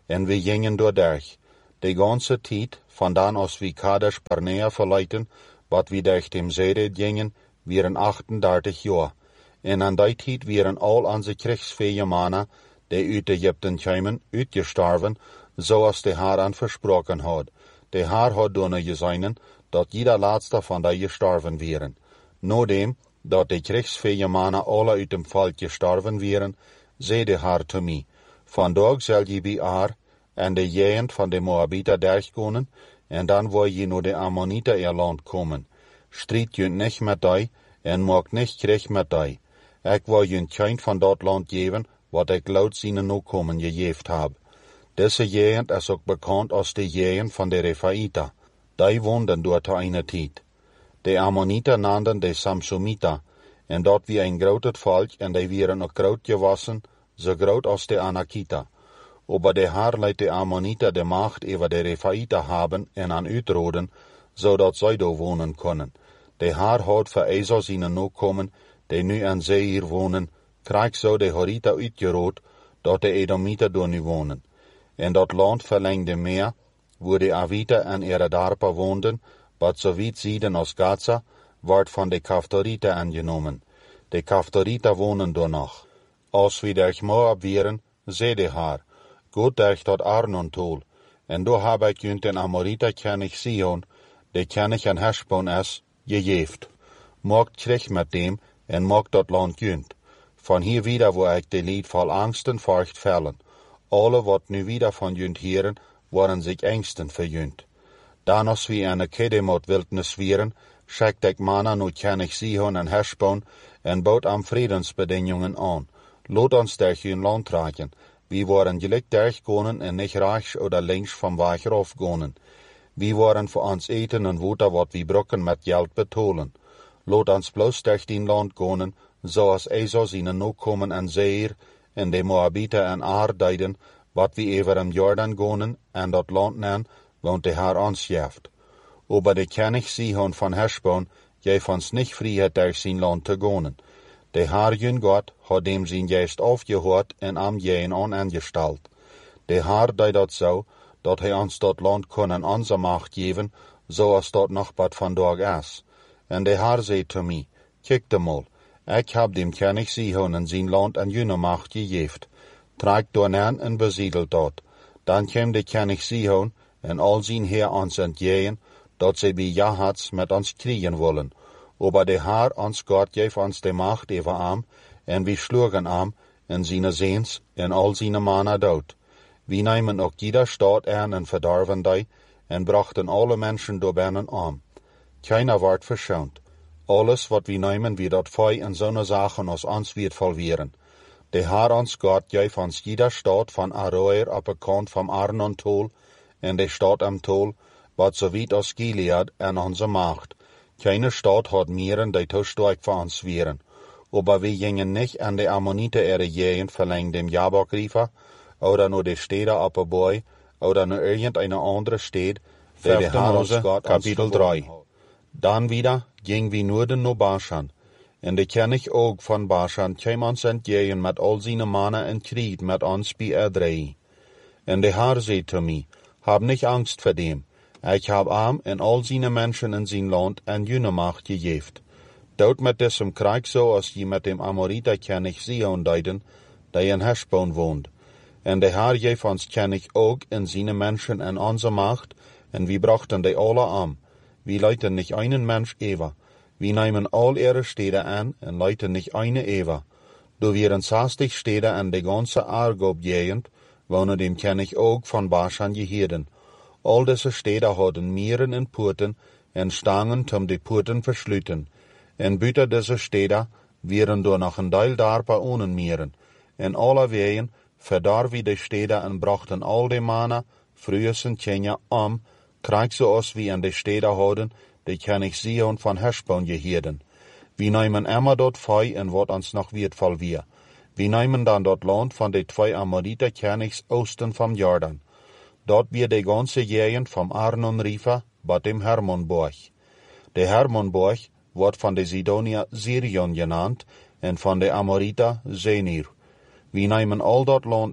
en we gingen door derg. De ganse tijd, vandaan als we Kadesh Barnea verlieten, wat we durch dem Zered gingen, waren 38 jaar. En aan die tijd waren al onze kriegsvee mannen, die uit Egypten kwamen, uitgestorven, zoals de Heer aan versproken had. De Heer had doen gezegd dat ieder laatste van die gestorven waren. Nodem dat de kriegsvee mannen alle uit dem volk gestorven waren, zei de Heer te mij, vandaag zal je bij Ar en de gegend van de Moabiter durchkomen, en dan wil je naar de Ammoniter land komen. Strijd je niet met die, en maak niet krijg met die. Ik wil je geen van dat land geven, wat ik laat zijn nakomen gegeven heb. Deze gegend is ook bekend als de gegend van de Refaïta. Die woonden door te eine tijd. De Ammoniter naamden de Samsumiter, en dat wie een groot volk, en die waren ook groot gewassen, zo groot als de Anakita. Aber de Heer liet de Ammoniter de macht over de Refaïta hebben en aan uitroden, zodat zij daar wonen kunnen. De Heer had voor Esau zijn nakomen, die nu aan Seir wonen, krijg zo de Horita uitgerood, dat de Edomiter daar nu wonen. En dat land verlengde meer, waar de Aviter en ihre dorpen woonden, wat zo weit Zieden als Gaza, wordt van de Kaftoriter aangenomen. De Kaftoriter wonen daar nog. Als we durch Moab waren, zei de Heer, goed durch dat Arnon-tol, en daar heb ik junt den Amoriter König Sihon, de König en Heshbon is, gegeven. Maakt krijg met dem, en maakt dat land junt. Van hier wieder waar ik de lied vol angsten voort vellen. Alle wat nu wieder van junt heren, waren zich angsten verjunt. Dan als we aan de Kedemot wildnis vieren, schickt ik mannen naar König Sihon en Heshbon, en bood aan vredensbedingungen aan. Laat ons durch hun land trekken. We waren gelijk durchkonen en niet rechts oder links van weg afgonen. We waren voor ons eten en water wat we brokken met geld betolen. Laat ons bloos durch die land gonen, zoals Esau zijn nakomen en Seir, en de Moabiter en Ar deiden, wat we over hem Jordan gonen, en dat land nen, want de Heer ons geeft. Aber de König Sihon van Heshbon geeft ons niet vrijheid durch zijn land te gonen. De Heer jun God had hem zijn geest afgehoord en am jeen aan aangesteld. De Heer deed dat zo, dat hij ons dat land kon in onze macht geven, zoals dat nog wat vandaag is. En de Heer zei te mij, kijk de mal, ik heb dem König Sihon en zijn land in jullie macht gegeven. Trek door aan en besiedelt dat. Dan kwam de König Sihon en al zijn heer ons entgegen, dat zij bij Jahats met ons kriegen willen. Aber de Heer ons God geeft ons de macht over am, en we sloegen am, en zijn zeens, en al zijn mannen dood. We nemen ook ieder stad aan en verdorven die, en brachten alle mensen door binnen om. Keiner wordt verschoond. Alles wat we nemen, wie dat vij en zo'n zaken als ons wird verweren. De Heer ons God geeft ons ieder stad van Aroer op de kant van Arnon-tol, en de stad am tol, wat zo weit als Gilead en onze macht. Keine stad had mieren die te sterk voor ons waren. Aber we gingen niet aan de Ammoniter ihre Gegend verlang dem Jabok-River, oder naar de steden op de boy, oder naar irgendeine andere stad, die de Heer ons God Kapitel 3. Dan wieder ging we noorden naar Bashan, en de König ook van Bashan kwam ons entgegen met al zijn mannen en krieg met ons bij Edrei. En de Heer zei te mij, heb niet angst voor dem. Ik heb hem en al zijn mensen in zijn land en jullie macht gegeven. Dood met diesem krijg zoals je met dem Amoriter König Sihon deiden, die in Heshbon woont. En de Heer geeft ons König ook en zijn mensen en onze macht, en we brachten die alle am. We leiten niet einen Mensch over. We nemen al ihre steden aan en leiten niet eine over. Du waren 60 steden en de ganze Argob-Gegend, wonen dem König ook van Bashan geheden. Al deze steden hadden mieren en poorten en stangen om de poorten versluiten. En buiten deze steden waren door nog een deel dorpen ohne mieren. En alle wegen verdorven de steden en brachten al de mannen, vroeger en kinderen om, krijg zoals we in de steden hadden, de König Sihon van Heshbon geheden. We nemen immer dat vij en wat ons nog wird verweer. We nemen dan dat land van de 2 Amoriter Königs oosten van Jordan. Dat weer de ganze Gegend vom Arnon-River bij dem Hermonborg. De Hermonborg wordt van de Sidonier Sirion genaamd en van de Amoriter Senir. We nemen al dat land aan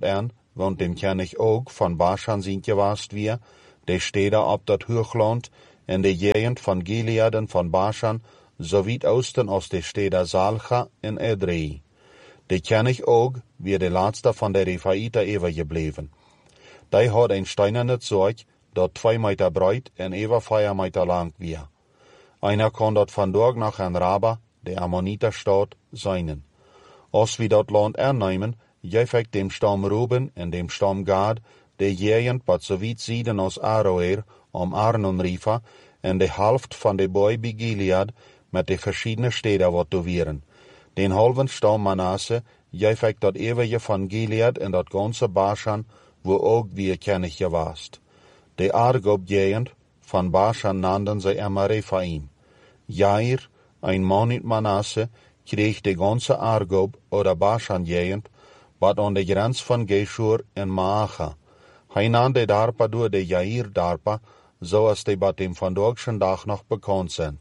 want dem König Og van Bashan zijn gewaast weer, de steden op dat hoogland en de gegend van Gilead en van Bashan, zo weit oosten als de steden Zalcha en Edrei. De König Og weer de laatste van de Refaïten overgebleven. Die had een steinerne zorg dat 2 meter breed en over 4 meter lang weer. Einer kon dat vandaag nog in Raba, de Ammoniterstad, zijn. Als we dat land aannemen, geef ik dem stam Ruben en dem stam Gad de gegend wat zo weit zieden als Aroer om Arnon Riva en de helft van de boy bij Gilead met de verschillende steden wat toeweren. Den halven stam Manasse geef ik dat eeuwige van Gilead en dat ganze Bashan, wo ook weer König gewaast. De Argob-gegend van Bashan nannten zij immer Rephaim. Jair, een man uit Manasse, kreeg de ganze Argob oder Bashan-gegend, wat aan de grens van Geshur en Maacha. Hij nam de darpa door de Jair-darpa, zoals de bij dem vandaagse dag nog bekend zijn.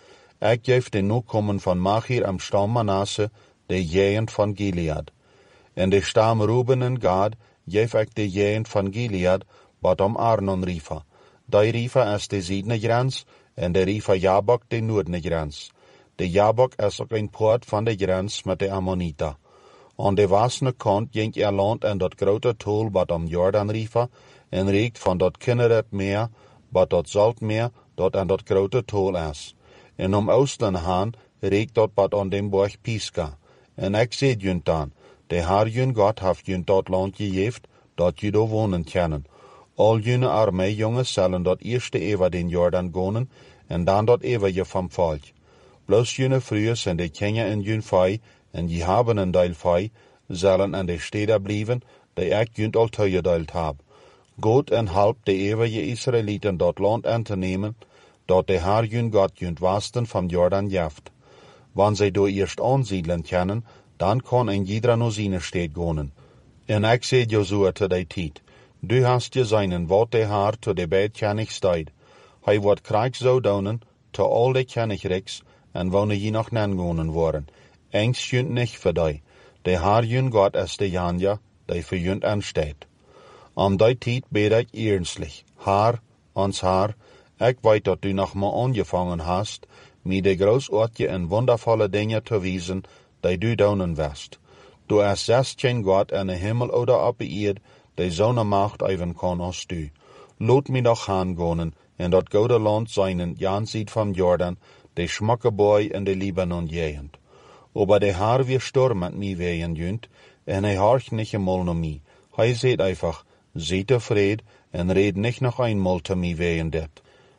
Ik geef de nukomen van Machir am stam Manasse de gegend van Gilead. En de stam Ruben en Gad geef ik de gegend van Gilead, wat om Arnon Riva. Die Riva is de zuidene grens en de Riva Jabok de noordene grens. De Jabok is ook een poort van de grens met de Ammonita. Aan de westelijke kant ging land en dat grote tol wat om Jordan Riva en reikt van dat Kinneret meer, wat dat Zaltmeer, dat aan dat grote tol is. En om oosten gaan reikt dat wat aan dem borg Pisga. En ik zei junt dan, de Heer jun God heeft junt dat land gegeven, dat je daar wonen kennen. Al june armee jongens zullen dat eerste even den Jordan gonen en dan dat even je van volk. Bloos june vroeger zijn de kenja in jun vij en je hebben een deel vij, zullen aan de steden blijven, die ik junt al toegedeeld heb. God en help de eeuwige Israëlieten dat land aan te nemen, dat de Heer jun God junt westen van Jordan jeft. Wanneer zij door eerst aansiedelen kennen, dan kan een ieder naar zijn stad gonen. En ik zei Josua te die tijd, du hast gezien wat de Heer te de beid König staat. Hij wordt krijg zo doen, te al de Königrijks, en wanneer je nog nengonen worden. Angst junt niet voor die. De Heer jun God is de Janja, die voor junt aanstaat. Om die tijd bid ik ernstlich, Heer, ons Heer, ik weet dat du nog maar aangevangen hast, mij de grootsoortje en wondervolle dingen te wijzen, die du doen wist. Du is zelfs geen God in de hemel oder op de eerd, die zo'n macht even kan als du. Laat mij nog gaan gonen, en dat goede land zijn, jaanziet van Jordan, de schmakke boy in de Libanon-gegend. Aber de Heer weer storm met mij ween junt, en hij horcht niet eenmaal naar mij. Hij zegt einfach, zie tevreden, en red niet nog eenmaal te mij ween dit.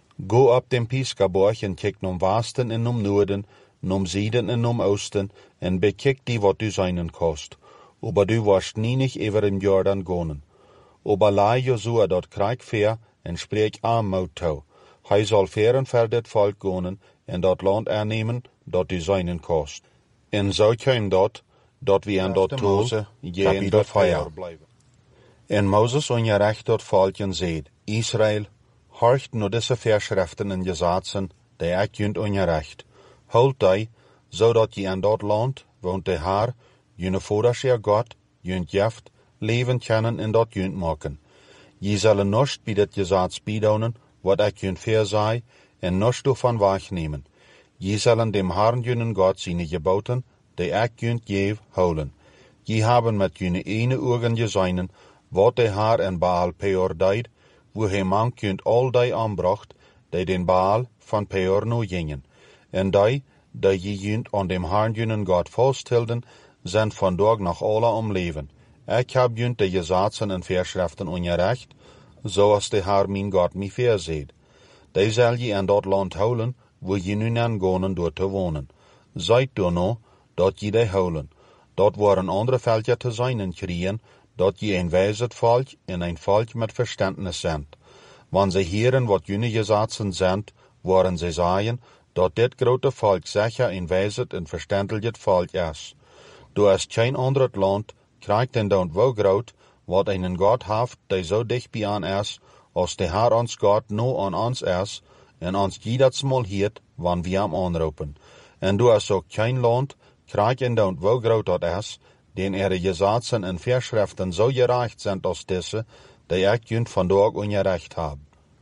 Go op dem Pisgaborg en kijk om westen en om noorden, om zuiden en om oosten, en bekijk die wat du zijn kost. Aber du warst nie nicht over in Jordan gonen. Aber laai Josua dat krijg ver en spreek aanmoed toe. Hij zal veren ver dit volk gonen en dat land aannemen dat du zijn kost. En zo kwam dat we aan dat tool geen dat feier blijven. En Moses ongerecht dat volk en zeid, Israël, horcht naar deze verschriften en gezatzen, die ik junt ongerecht. Houd die, zodat je aan dat land, woont de Heer, june voordagsheer God, junt jeft, leven kennen en dat junt maken. Je zullen nooit bij dit gezats bijdonen, wat ik junt verzei, en nooit ervan wegnemen. Je zullen dem Herrn junen God zijn geboten, die ik junt geef, houden. Je hebben met june ene ogen gezien, wat de Heer en Baal Peor deed, wo hij mank junt al die aanbracht, die den Baal van Peor nu gingen. En die je junt aan dem Herrn junen God vasthielden, zijn vandaag nog alle om leven. Ik heb junt de gezatzen en verschriften ongerecht, zoals de Heer mijn God mij verzeed. Die zal je in dat land houden, wo je nu nengonen door te wonen. Zijt door nou, dat je die houden. Dat waren andere veldje te zijn en kriegen, dat je een wijzend volk en een volk met verstandnis zijn. Wanneer ze heren wat jullie gezatzen zijn, waren ze zeggen, dat dit grote volk zeker een wijzend en verstandelijk volk is. Du is geen ander land, krijgt en dan wel groot, wat een God heeft, die zo dicht bij aan is, als de Heer ons God nu aan ons is, en ons jedersmal hiert, wanneer we hem aanroepen. En du is ook geen land, krijgt en dan wel groot dat is, den Gesetzen en Verschriften so gereicht sind als diese, die ich jünd vandaag ungerecht habe.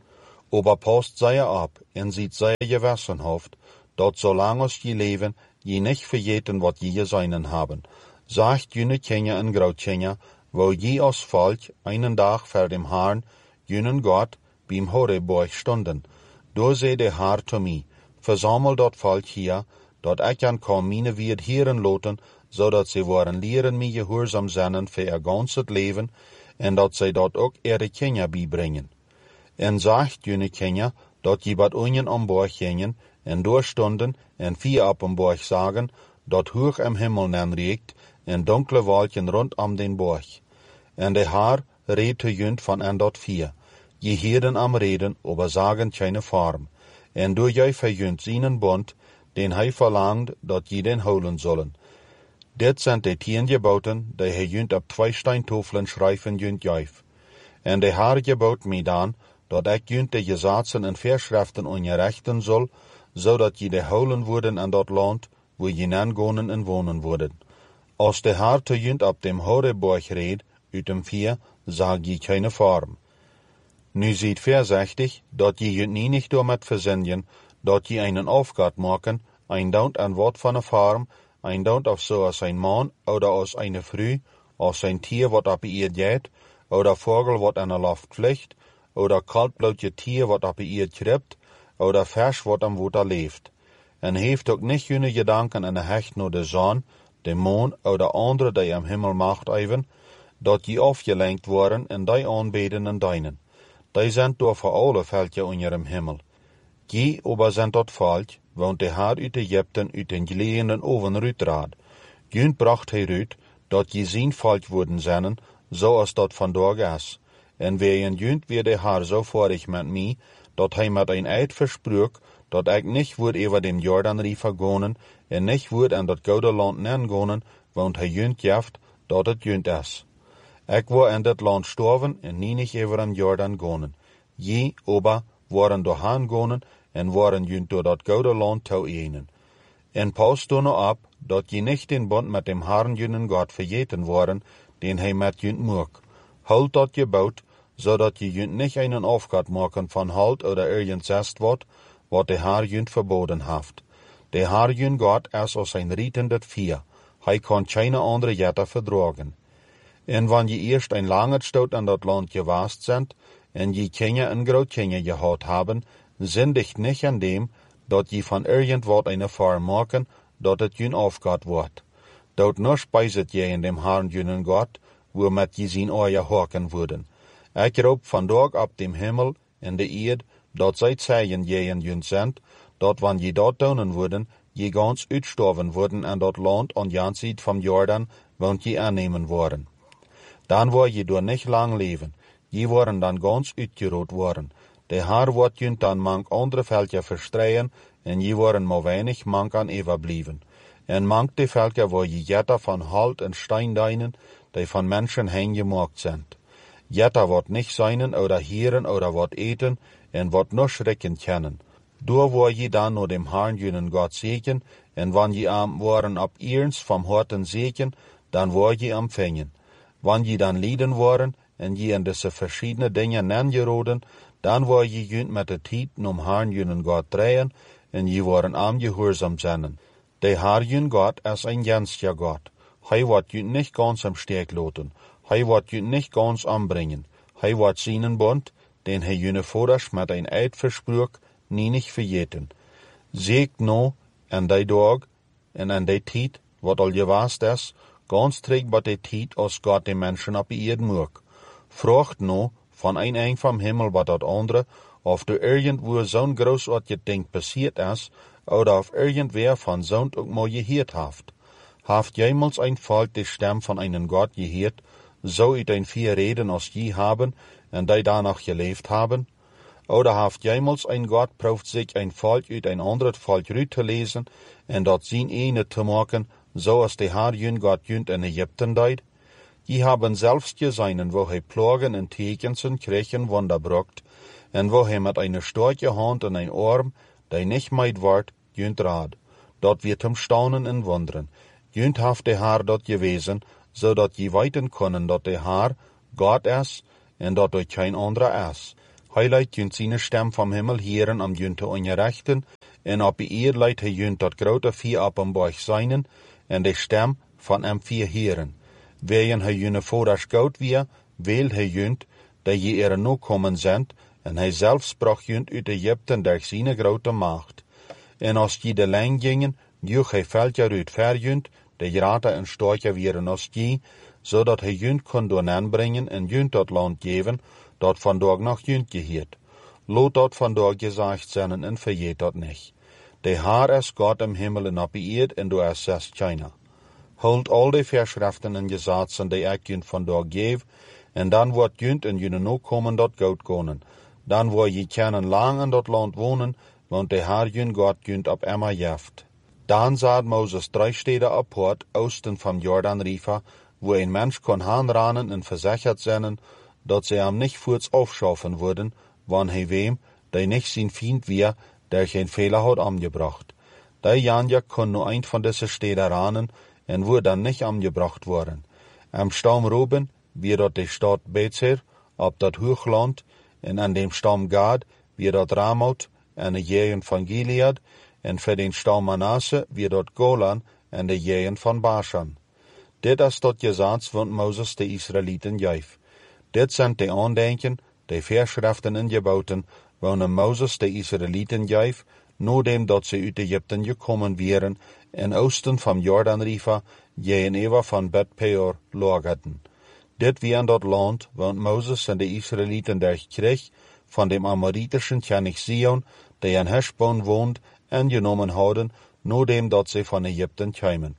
Aber passt zij ab en ziet zij gewissen hoofd, dat zolang als je leven, je niet vergeten wat je gezien hebben. Zegt jene Kinder en grootkinder, wo je als volk einen dag voor dem Herrn, jenen God, beim Horeborg stonden. Door zei de Heer te mij, verzamel dat volk hier, dat ik kan mijn woord heren laten, zodat ze worden leren mij gehoorzaam zijn voor ihr ganzes leven, en dat zij dat ook ihre Kinder bijbrengen. En zegt jene Kinder, dat je wat onjen am borg gingen, en doorstonden, en vier op een borg zagen, dat hoog im Himmel nen reikt, en donkle wolken rondom den borg. En de Heer reed te jünd van en dat vier. Je hielden am reden, aber zagen keine vorm. En door jij verjünd zijn bond, den hij verlangt, dat je den houden zullen. Dit zijn de 10 geboten, die hij jünd op 2 steintafelen schrijven jünd juif. En de Heer gebood mij dan, dat ik jünd de Gesetzen en Verschriften ongerechten zal, zodat je de houden worden aan dat land, wo je nan gonen en wonen worden. Als de Heer te jünd op dem Horeborg reed, uit dem 4, zag je keine vorm. Nu ziet voorzichtig, dat je jünd niet door met verzinnen, dat je einen afgaat maken, ein daunt aan wat van een farm, ein daunt of zo als een man, oder als een vrouw, als een tier wat op je gaat, oder vogel wat aan de lucht vliegt, oder kaltbloedje tier wat op je kript, oder vers wat am water leeft. En heeft ook niet jene gedanken en hecht naar de zon, de maan, oder andere die am Himmel macht even, dat je afgelenkt worden en die aanbeden en dienen. Die zijn door voor alle veltje onder im Himmel. Je aber zijn dat volk, want de Heer uit Egypten uit den geleenden oven uitraad. Jünd bracht hij uit, dat je zijn volk worden zijn, zoals dat vandaag is. En weien jünd weer de Heer zo vorig met mij, dat hij met een eid versprook, dat ik niet word over den Jordanrivier vergonen, en niet word aan dat gouden land nengonen, want hij jünd jeft, dat het jünd is. Ik word in dat land sterven en niet over een Jordan gonen. Je, aber, waren doorheen gonen en waren jünd door dat gouden land toeënen. En pas toen op, dat je niet den bond met dem Herrn jünen God vergeten worden, den hij met jünd moek. Houd dat gebod, zodat je jünd niet einen afgaat maken van halt oder irgendetwas wat de Heer jünd verboden heeft. De Heer jünd God is als een rietendet vier. Hij kan keine andere jetter verdragen. En wanneer je eerst een lange stoot aan dat land geweest bent, en je Kinder en grootkinder gehad hebben, zindigt niet aan dem, dat je van irgendwat een farm maken, dat het jün afgaat wordt. Dat nur spijzet je in dem Herrn jünen God, wo met je zien oor haken worden. Ik roep vandaag op dem Himmel en de eerd, dat zij zeien je en jün zijn, dat wanneer je dat doen worden, je gans uitstorven worden aan dat land aan jan ziet van Jordan, want je aannemen worden. Dan word je door niet lang leven. Je worden dan gans uitgerood worden. De Heer wordt jünd dan mank andere veltje verstreien, en je worden maar weinig mank aan overblijven. En mank de veltje waar je jetter van hout en steen dienen, die van mensen heen gemaakt zijn. Jetter wordt niet zijn, oder hieren, oder wat eten, en wordt nur schrikken kennen. Door word je dan naar dem Herrn jünen God zeken, en wanneer je am worden op eerns van harten zeken, dan word je empfangen. Wanneer je dan lieden worden, en je in deze verschillende dingen nengeroden, dan word je jünd met de tijd nom Herrn jünen God draaien, en je worden aangehoorzaam zijn. De Heer jün God is een genscher God. Hij wordt jünd niet ganz am steek laten. Hij wordt jünd niet ganz aanbrengen. Hij wordt zijn bond, den hij jüne vaders met een eid versprook, niet vergeten. Zeekt nou, en die dag, en aan die tijd, wat al geweest is, ganz trägt wat de tijd als God de mensen op eerd moek. Vraagt nou, van een van Himmel wat dat andere, of er irgendwo zo'n groot wat je denkt passiert is, oder of irgendwer van zo'n ook maar geheerd heeft. Haft jemals een volk de stem van einen God geheerd, zo uit een 4 reden als je hebben, en die danach geleefd hebben? Oder haft jemals een God proeft zich een volk uit een ander volk uit te lezen, en dat zijn ene te maken, zoals de Heer jün God jünd in Egypten deed? Je hebben zelfs gezien, wo hij plagen en tekens en krechen wonderbrocht, en wo hij met een sterke hand en een arm, die niet meid wordt, jünd raad. Dat wird hem staunen en wonderen. Jünd heeft de Heer dat gewezen, zodat je weten kunnen dat de Heer God is en dat er geen andere is. Hij leidt junt zijn stem van hemel heren om junt te onderrichten, en op de eerd leidt hij junt dat grote vier op een borg zijnen, en de stem van hem vier heren. Waarin hij junne voorders goud weer, wil hij junt, dat je er nu komen zendt, en hij zelf sprak junt uit Egypten door zijn grote macht. En als je de lijn gingen, joeg hij veldje uit ver junt, de groter en sterker wieren als je, zodat hij junt kon doornan brengen en junt dat land geven, dat vandaag nog junt geheert. Laat dat vandaag gezegd zijn en vergeet dat niet. De Heer is God im hemel en op de eerd en du is zes China. Houd al de verschriften en gezaten die ik junt vandaag geef, en dan wordt junt en jullie nu komen dat goud konen. Dan wordt je kunnen lang in dat land wonen, want de Heer junt God junt op Emma jeft. Dan zat Mozes 3 steden apart, oosten van Jordan River, wo een mens kon aanranen en verzekerd zijn, dat ze hem niet voorts afschaffen worden, wanneer hij wem, die niet zijn vriend weer, der geen fehler had omgebracht. Die Janja kon nu een van deze steden ranen, en wordt dan niet omgebracht worden. Am stam Ruben, wie dat de stad Bezer, op dat hoogland, en aan dem stam Gad, wie dat Ramoth, en de gegend van Gilead, en voor den stam Manasse, wie dat Golan, en de gegend van Bashan. Dit is dat gezag wat Mozes de Israëlieten geef. Dit zijn de aandenken, de verschriften en geboden, wanneer Mozes de Israëlieten geef, nadat dat ze uit Egypten gekomen waren, en oosten van Jordan River, gegenüber van Bet Peor lagerden. Dit waren dat land, want Mozes en de Israëlieten daar kreeg, van dem Amoritischen koning Sihon, die in Heshbon woont, en genomen hadden, nadat dat ze van Egypten kwamen.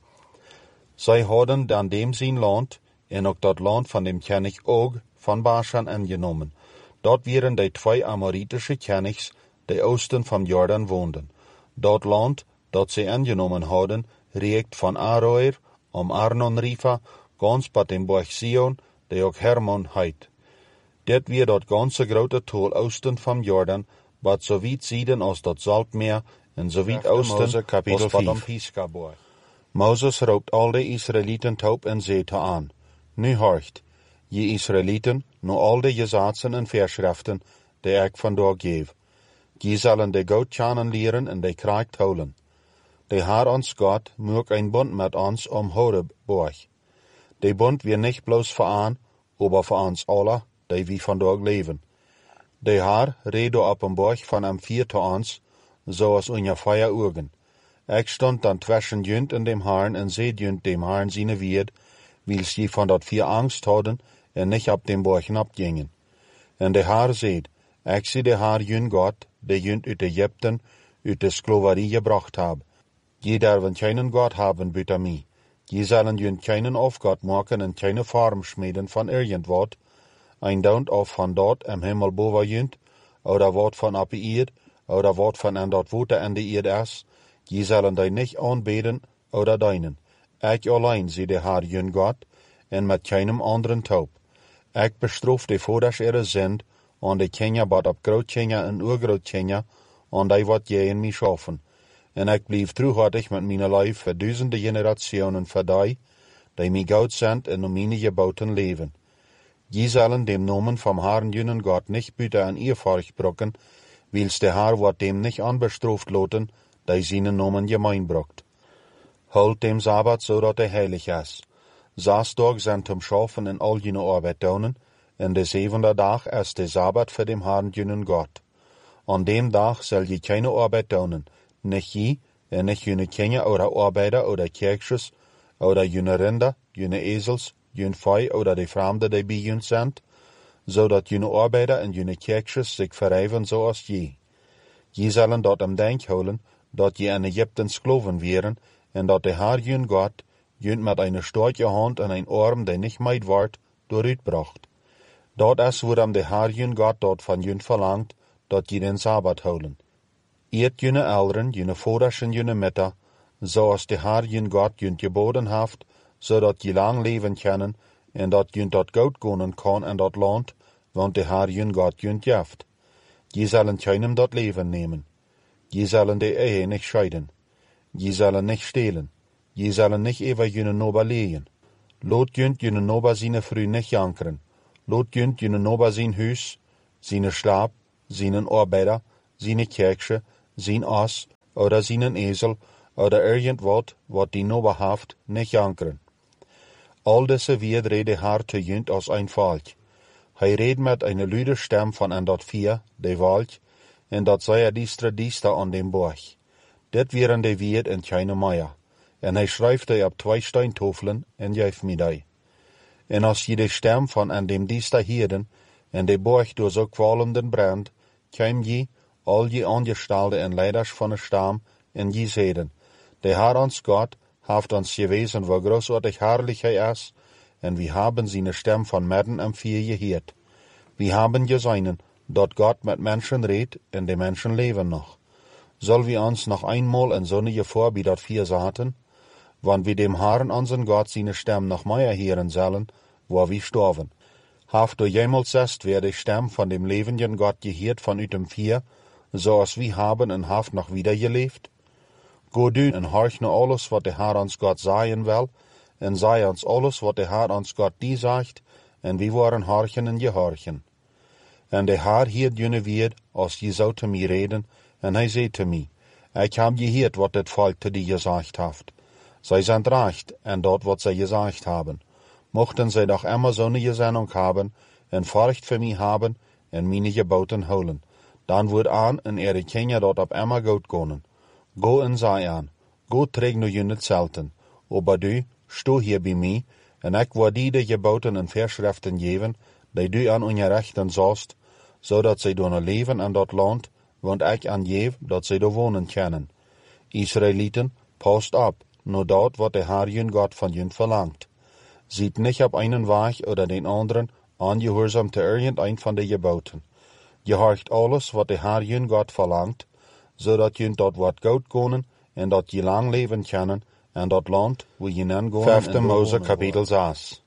Zij hadden dan dem zijn land, en ook dat land van dem koning Og van Bashan ingenomen. Dat waren de 2 Amoritische konings, die oosten van Jordan woonden. Dat land, dat ze ingenomen hadden, reikt van Aroer, om Arnon River, gans bij dem borg Sion, die ook Hermon heet. Dit weer dat ganse grote tool oosten van Jordan, wat zo wiet zieden als dat Zaltmeer, en zo wiet oosten als wat am Pisgaborg. Mozes roept al de Israëlieten op en zegt aan: Nu hoort, je Israëlieten, nu al de gezaten en verschriften, die ik vandaag geef. Je zullen de goed kennen leren en de kracht houden. De Heer ons God maakt een bond met ons om Horeborg. De bond weer niet bloos voor aan, maar voor ons alle, die we vandaag leven. De Heer reed op een borg van hem vier te ons, zoals onze fire ogen. Ik stond dan tussen junt en dem Herrn en zei junt dem Herrn zijn wierd, wils je van dat vier angst hadden en niet op dem borg opgingen. En de Heer zei: Ik zie de Heer jun God, die junt uit Egypten, uit de sklaverie gebracht heb. Je derven keinen God hebben buiten mij. Je zullen junt keinen afgod maken en keine vorm smeden van irgendwat, een daunt of van dat im hemel boven junt, oder wat van op de eerd, oder wat van en dat wote en de eerd is. Je zullen die niet aanbeden oder dienen. Ik alleen zie de Heer jun God, en met keinem anderen taub. Ik bestraf de voders ihre zend, aan de Kenya wat op grootkenja en oergrootkenja, aan die wat jij in mij schaffen. En ik blijf truhartig met mijn lijf voor duizenden generationen voor die mij goud zendt en om mijn geboten leven. Je zullen dem nomen vom Herrn junnen God niet buiten aan eervorch brokken, wils de Heer wordt dem niet aanbestraft loten, die zijn nomen gemeen brokt. Houd dem Sabbat zodat hij heilig is. 6 dagen zijn om schaffen en al jene arbeid doen, en de 7e dag is de Sabbat voor dem Herrn junnen God. Aan dem dag zal je keine arbeid doen, nicht je, en nicht jene Kinder oder Arbeiter oder Kirchers, oder jene Rinder, jene Esels, jene Vee oder de Fremden die bij jun zijn, zodat jene Arbeiter en jene Kirchers zich verrijven zoals je. Je zullen dat am denk houden, dat je in Egypten skloven wären, en dat de Heer jun God, jun met een sterke hand en een arm die niet meid wordt, dooruitbracht. Dat is waarom de Heer jun God dat van jun verlangt, dat je den Sabbat houden. Eet jene ouderen, jene voders en jene mitta, zoals de Heer jun God jun geboden heeft, zodat je lang leven kunnen, en dat jun dat goud konen kan in dat land, want de Heer jun God jun geeft. Je zullen keinem dat leven nemen. Je zullen de ehe niet scheiden. Je zullen niet stelen. Je zullen niet over jene nobelegen. Loot junt june noba zine vrouw nicht jankeren. Loot junt june noba zijn huis, zine slaap, zine arbeider, zine kerksche, zijn as, oder zinen esel, oder irgend wat die noba haft, nicht jankeren. Al deze weer reed de Heer te junt als een volk. Hij reed met een luide stem van en dat vier, de volk, en dat zei diestra aan dem borg. Dit waren de weer in keine Meier. En hij schrijft die op 2 steintofelen en geeft me die. En als je de stem van en dem diestra hierden, en de borg door zo kwalenden brand, kwam je, al je aangestalde en leiders van de stam, en je zeiden, de Heer ons God heeft ons gewezen waar großartig herrlich hij is, en we hebben zijn stem van midden en vier gehoord. We hebben gezien dat God met mensen redt en de mensen leven nog. Zal we ons nog eenmaal in zonnige voor bij dat vier zaten? Want we dem Herrn onze God zijn stem nog meer horen zullen, waar we sterven. Heeft door jemals zest weer de stem van dem levenden God gehoord vanuit dem vier, zoals we hebben en heeft nog wieder geleefd? Go du en horch naar alles wat de Heer ons God zeggen wil, en zei ons alles wat de Heer ons God die zegt, en we waren horchen en gehorchen. En de Heer hield jene weer, als je zou te mij reden, en hij zei te mij, ik heb gehoord wat dit volk te die gezegd heeft. Zij zijn recht en dat wat zij gezegd hebben. Mochten zij doch immer zo'n gezending hebben, en furcht voor mij hebben, en mijn geboten houden, dan wordt aan en erkennen dat op immer goed kunnen. Go en zei aan, go trek nu jene zelten, aber du, sto hier bij mij, en ik wil die de geboten en verschriften geven, die du aan je rechten zost, zodat zij doen leven in dat land, want ik aan geef dat zij er wonen kunnen. Israëlieten, past op, naar dat wat de Heer jun God van jun verlangt. Ziet niet op einen weg oder den anderen, ongehoorzaam te irgendein van de geboten. Je horcht alles wat de Heer jun God verlangt, zodat jun dat wat goed kunnen, en dat je lang leven kunnen, en dat land waar je nan gaan. 5 Mose kapitel 6.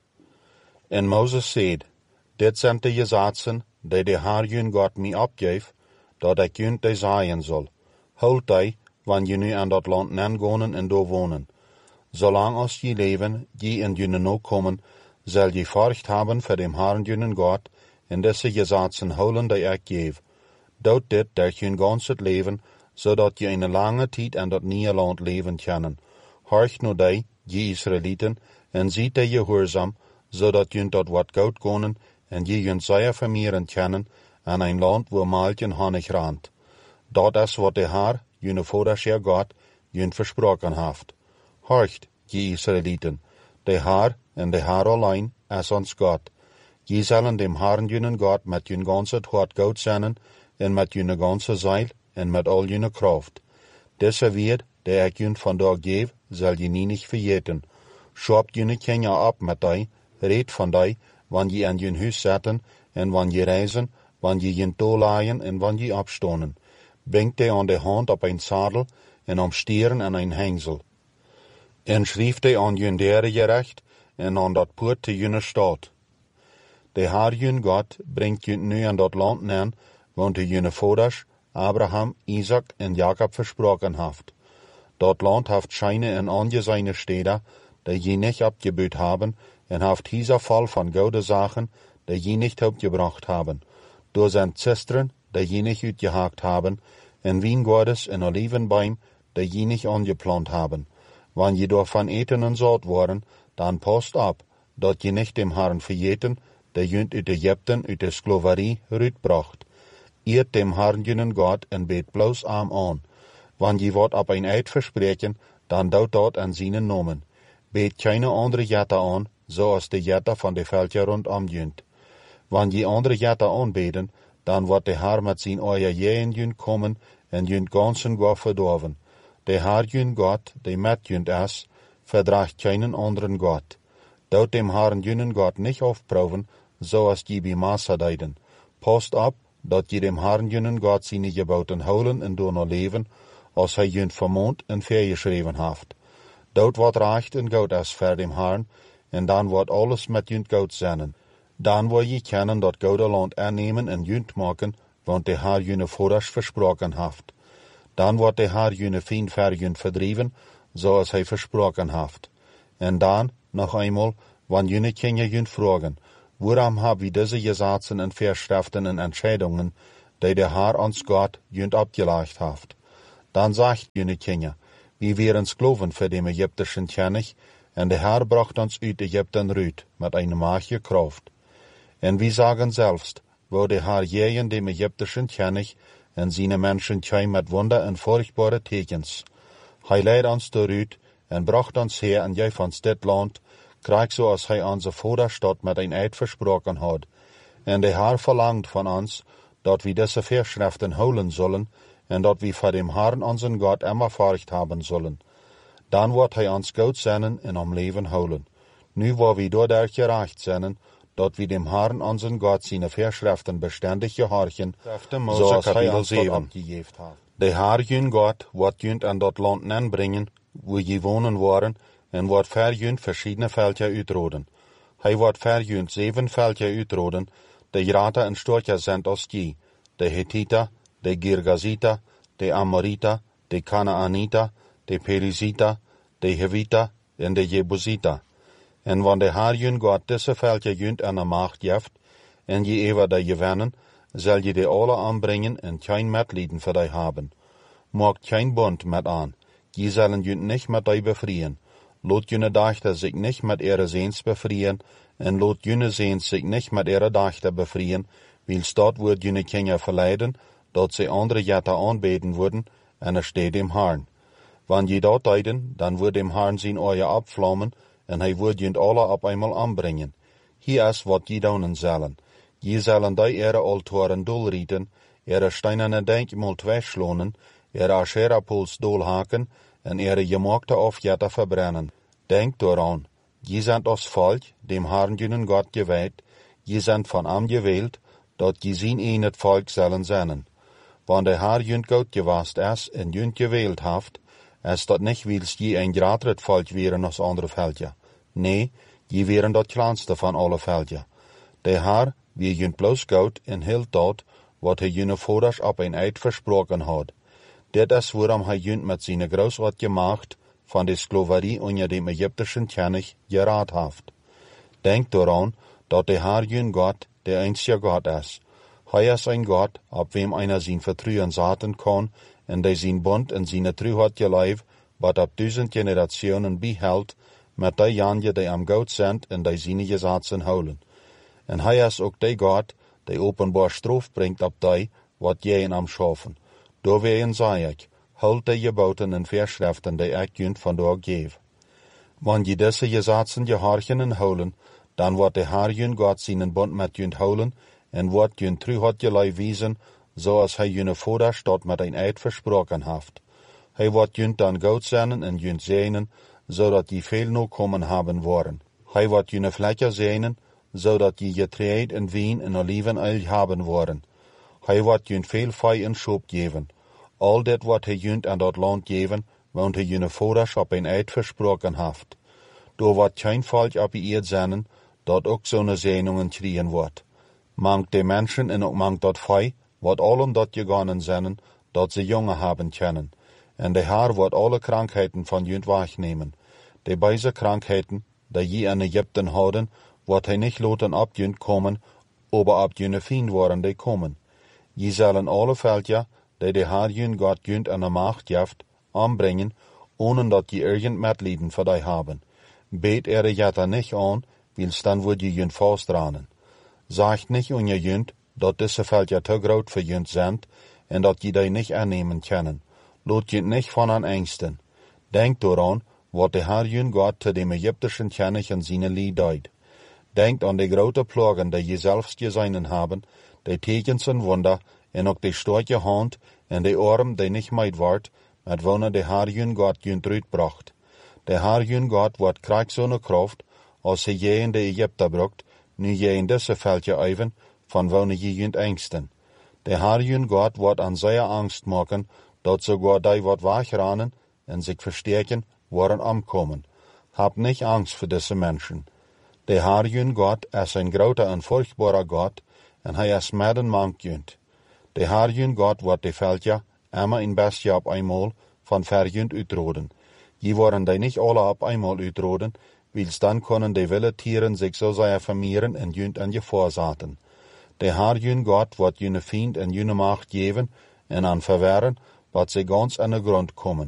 En Moses zeid, dit zijn de gesetzen, die de Heer jun God mij opgeeft, dat ik jun die zeggen zal. Houd die, wanneer je nu aan dat land nan gaan en door wonen. Zolang als je leven, je en june no komen, zal je furcht hebben voor dem Herrn jun God, en deze gesetzen houden die ik geef. Dood dit durch jun ganzes leven, zodat je een lange tijd aan dat nieuwe land leven kunnen. Horch nu die, je Israëlieten, en ziet die gehoorzaam, zodat je dat wat goed kunnen, en je jun zeer vermeeren kunnen, aan een land waar melk en honig randt. Dat is wat de Heer, june voorderscher God, jun versproken heeft. Horcht, je Israëlieten, de Heer en de Heer alleen is ons God. Je zullen dem Herrn jun God met jun ganse hart goed zijn, en met jun ganse ziel, en met al june kracht. Deze weer, die ik jun vandaag geef, zal je niet vergeten. Schop june kinderen op met die, red van die, wanneer je aan jun huis zetten, en wanneer je reizen, wanneer je jun toelaaien, en wanneer je opstonen. Brengt die aan de hand op een zadel, en om stieren aan een hengsel. En schreef die aan jun dere gerecht, en aan dat poort te june stad. De Heer jun God brengt jun nu aan dat land neer, want de june vaders, Abraham, Isaac en Jacob versproken heeft. Dat land heeft scheine en angezijne steden, die je niet opgebouwd hebben, en heeft dieser val van gouden zaken, die je niet opgebracht hebben. Door zijn zesteren, die je niet uitgehaakt hebben, en wijngaardes en olivenboom, die je niet aangeplant hebben. Wanneer je daarvan eten en zout worden, dan past op, dat je niet dem Herrn vergeten, die je uit Egypten, uit de slaverie, uitbracht. Eert dem Herrn jun God en beet bloos aan. Wanneer je wat op een eid verspreken, dan doet dat aan zijn nomen. Beet keine andere jette aan, zoals de jette van de veldje rondom junt. Wanneer je andere jette aanbeden, dan wordt de Heer met zijn eigen jeën jun komen en jun ganzen God verdorven. De Heer jun God, die met junt is, verdraagt keinen anderen God. Dout dem Herrn jun God niet afproeven, zoals je bij Massa deiden. Past op, dat je dem Herrn jun God zijn geboten houden en door leven, als hij jun vermoond en vergeschreven heeft. Dout wat recht en goed is voor dem Herrn, en dan wordt alles met jun goed zijn. Dan wil je kennen dat goede land aannemen en junt maken, want de Heer jun vaders versproken heeft. Dan wordt de Heer jun veen ver jun verdreven, zoals hij versproken heeft. En dan, nog eenmaal, Want jullie kinderen jullie vragen, waarom hebben we deze gesetzen en verschriften en entscheidungen, die de Heer ons God jullie opgelegd heeft? Dan zegt jullie kinderen, we werden geloven voor de Egyptischen König, en de Heer bracht ons uit Egypten uit met een machtige kracht. En we zeggen zelfs, wo de Heer jegen de Egyptischen König en zijn mensen kwam met wonder en furchtbare tekens. Hij leidde ons eruit en bracht ons her en gaf ons dit land, krijg zoals hij onze vaderstad met een eed versproken had. En de Heer verlangt van ons, dat we deze verschriften houden zullen, en dat we voor dem Herrn onze God immer furcht hebben zullen. Dan wordt hij ons goed zenden en om leven houden. Nu waar we doordat gerecht zijn, dat we dem Herrn onze God zijn verschriften bestendig gehorchen, zoals hij ons dat opgegeven heeft. De Heer jullie God wordt jullie aan dat land nenbrengen, waar je wonen worden, en wordt voor jullie verschillende velden uitroden. Hij wordt voor jullie 7 velden uitroden, de grote en sterke zijn als die, de Hittita, de Girgazita, de Amorita, de Canaanita, de Perizita, de Hevita en de Jebusita. En wanneer de Heer jullie God deze velden jullie aan de macht geeft, en je even die gewinnen, zal je die alle aanbrengen en geen medelijden voor die hebben. Maak geen bond met aan, je zullen jullie niet met die bevrijen. Laat jullie dochter zich niet met ihre zeens bevrijen, en laat jullie zeens zich niet met ihre dochter bevrijen, wils dat wordt jullie kinderen verleiden, dat ze andere jetten aanbeden worden, en er steekt dem Herrn. Wanneer je dat deiden, dan wordt dem Herrn zijn ogen opvlammen, en hij wordt jullie alle op eenmaal aanbrengen. Hier is wat je doen zullen. Je zullen die ihre altaren doelrieten, ihre steinerne denkmult wegslonen, ihre Asherah-poels doelhaken, en ihre gemaakte afjetten verbrennen. Denk daaraan, je bent als volk, dem Herrn jullie God gewijd, je bent van hem gewählt, dat je zijn in het volk zullen zijn. Wanneer de Heer jullie God geweest is en jullie gewählt heeft, is dat niet wils je een groter volk wären als andere velden. Nee, je wären dat kleinste van alle velden. De Heer wie jullie bloos God en hield dat, wat hij jullie vaders op een eed versproken had. Dit is waarom hij jullie met zijn grootste macht van de slaverie onder de Egyptischen König gered heeft. Denk daaraan dat de Heer jullie God de einzige God is. Hij is een God op wem einer zijn vertrouwen zetten kan en die zijn bond en zijn truheid geleef, wat op 1000 generationen behoudt, met die janje die am God zijn en die zijn gesetzen houden. En hij is ook die God die openbaar straf brengt op die wat jij in am schaffen. Doorwegen zei ik, houd die geboten en verschriften die ik jullie vandaag geef. Wanneer je deze gesetzen gehorchen en houden, dan wordt de Heer jullie God zijn bond met jullie houden en wordt jullie truheid geleef wezen, zoals hij jullie vaders dat met een eed versproken heeft. Hij wordt jullie dan goed zijn en jullie zegenen, zodat je veel nakomen hebben worden. Hij wordt jullie vlekken zegenen, zodat je getreed en wien en olivenöl hebben worden. Hij wordt jullie veel vee en schop geven. Al dit wat hij jullie aan dat land geven, want hij jullie vaders op een eed versproken heeft. Door wordt geen volk op je eerd zijn, dat ook zo'n zegeningen krijgen wordt. Mangt de mensen en ook mangt dat vee, wat allen dat gegaan zijn, dat ze jongen hebben kunnen. En de Heer wordt alle krankheden van jullie wegnemen. De beide krankheden, die je in Egypten houden, wordt hij niet laten op jullie komen, aber op jullie vriend worden die komen. Je zullen alle velden, die de Heer jullie God jullie aan de macht geeft, aanbrengen, ohne dat je irgend medelijden voor die hebben. Beet jetten niet aan, wils dan word je jullie vastdranen. Zeg niet onder jullie, dat deze velden te groot voor jullie zijn, en dat je die niet aannemen kunnen. Laat je niet van aan angsten. Denk daaraan, wat de Heer jullie God te de Egyptischen König en zijn lied deed. Denk aan de grote plagen die je zelfs gezien hebben, de tekens en wonder, en ook de sterke hand en de arm die niet meid wordt, met wanneer de Heer jullie God jullie uitbracht. De Heer jullie God wordt krijg zo'n kracht, als hij je in de Egypte bracht, nu je in deze veldje even, van wanneer je jullie angsten. De Heer jullie God wordt aan zeer angst maken, dat sogar die wat wegrennen en zich versterken, worden omkomen. Hab niet angst voor deze mensen. De Heer jullie God is een grote en furchtbare God, en hij is midden mank jullie. De Heer jullie God wordt de veldje, immer in bestje op eenmaal, van ver jullie uitroden. Je worden die niet alle op eenmaal uitroden, wils dan konnen de wilde tieren zich zo zij affirmieren en junt aan je voorzaten. De Haar jun God wordt june vriend en june macht geven en aan verwerren, wat ze gans aan de grond komen.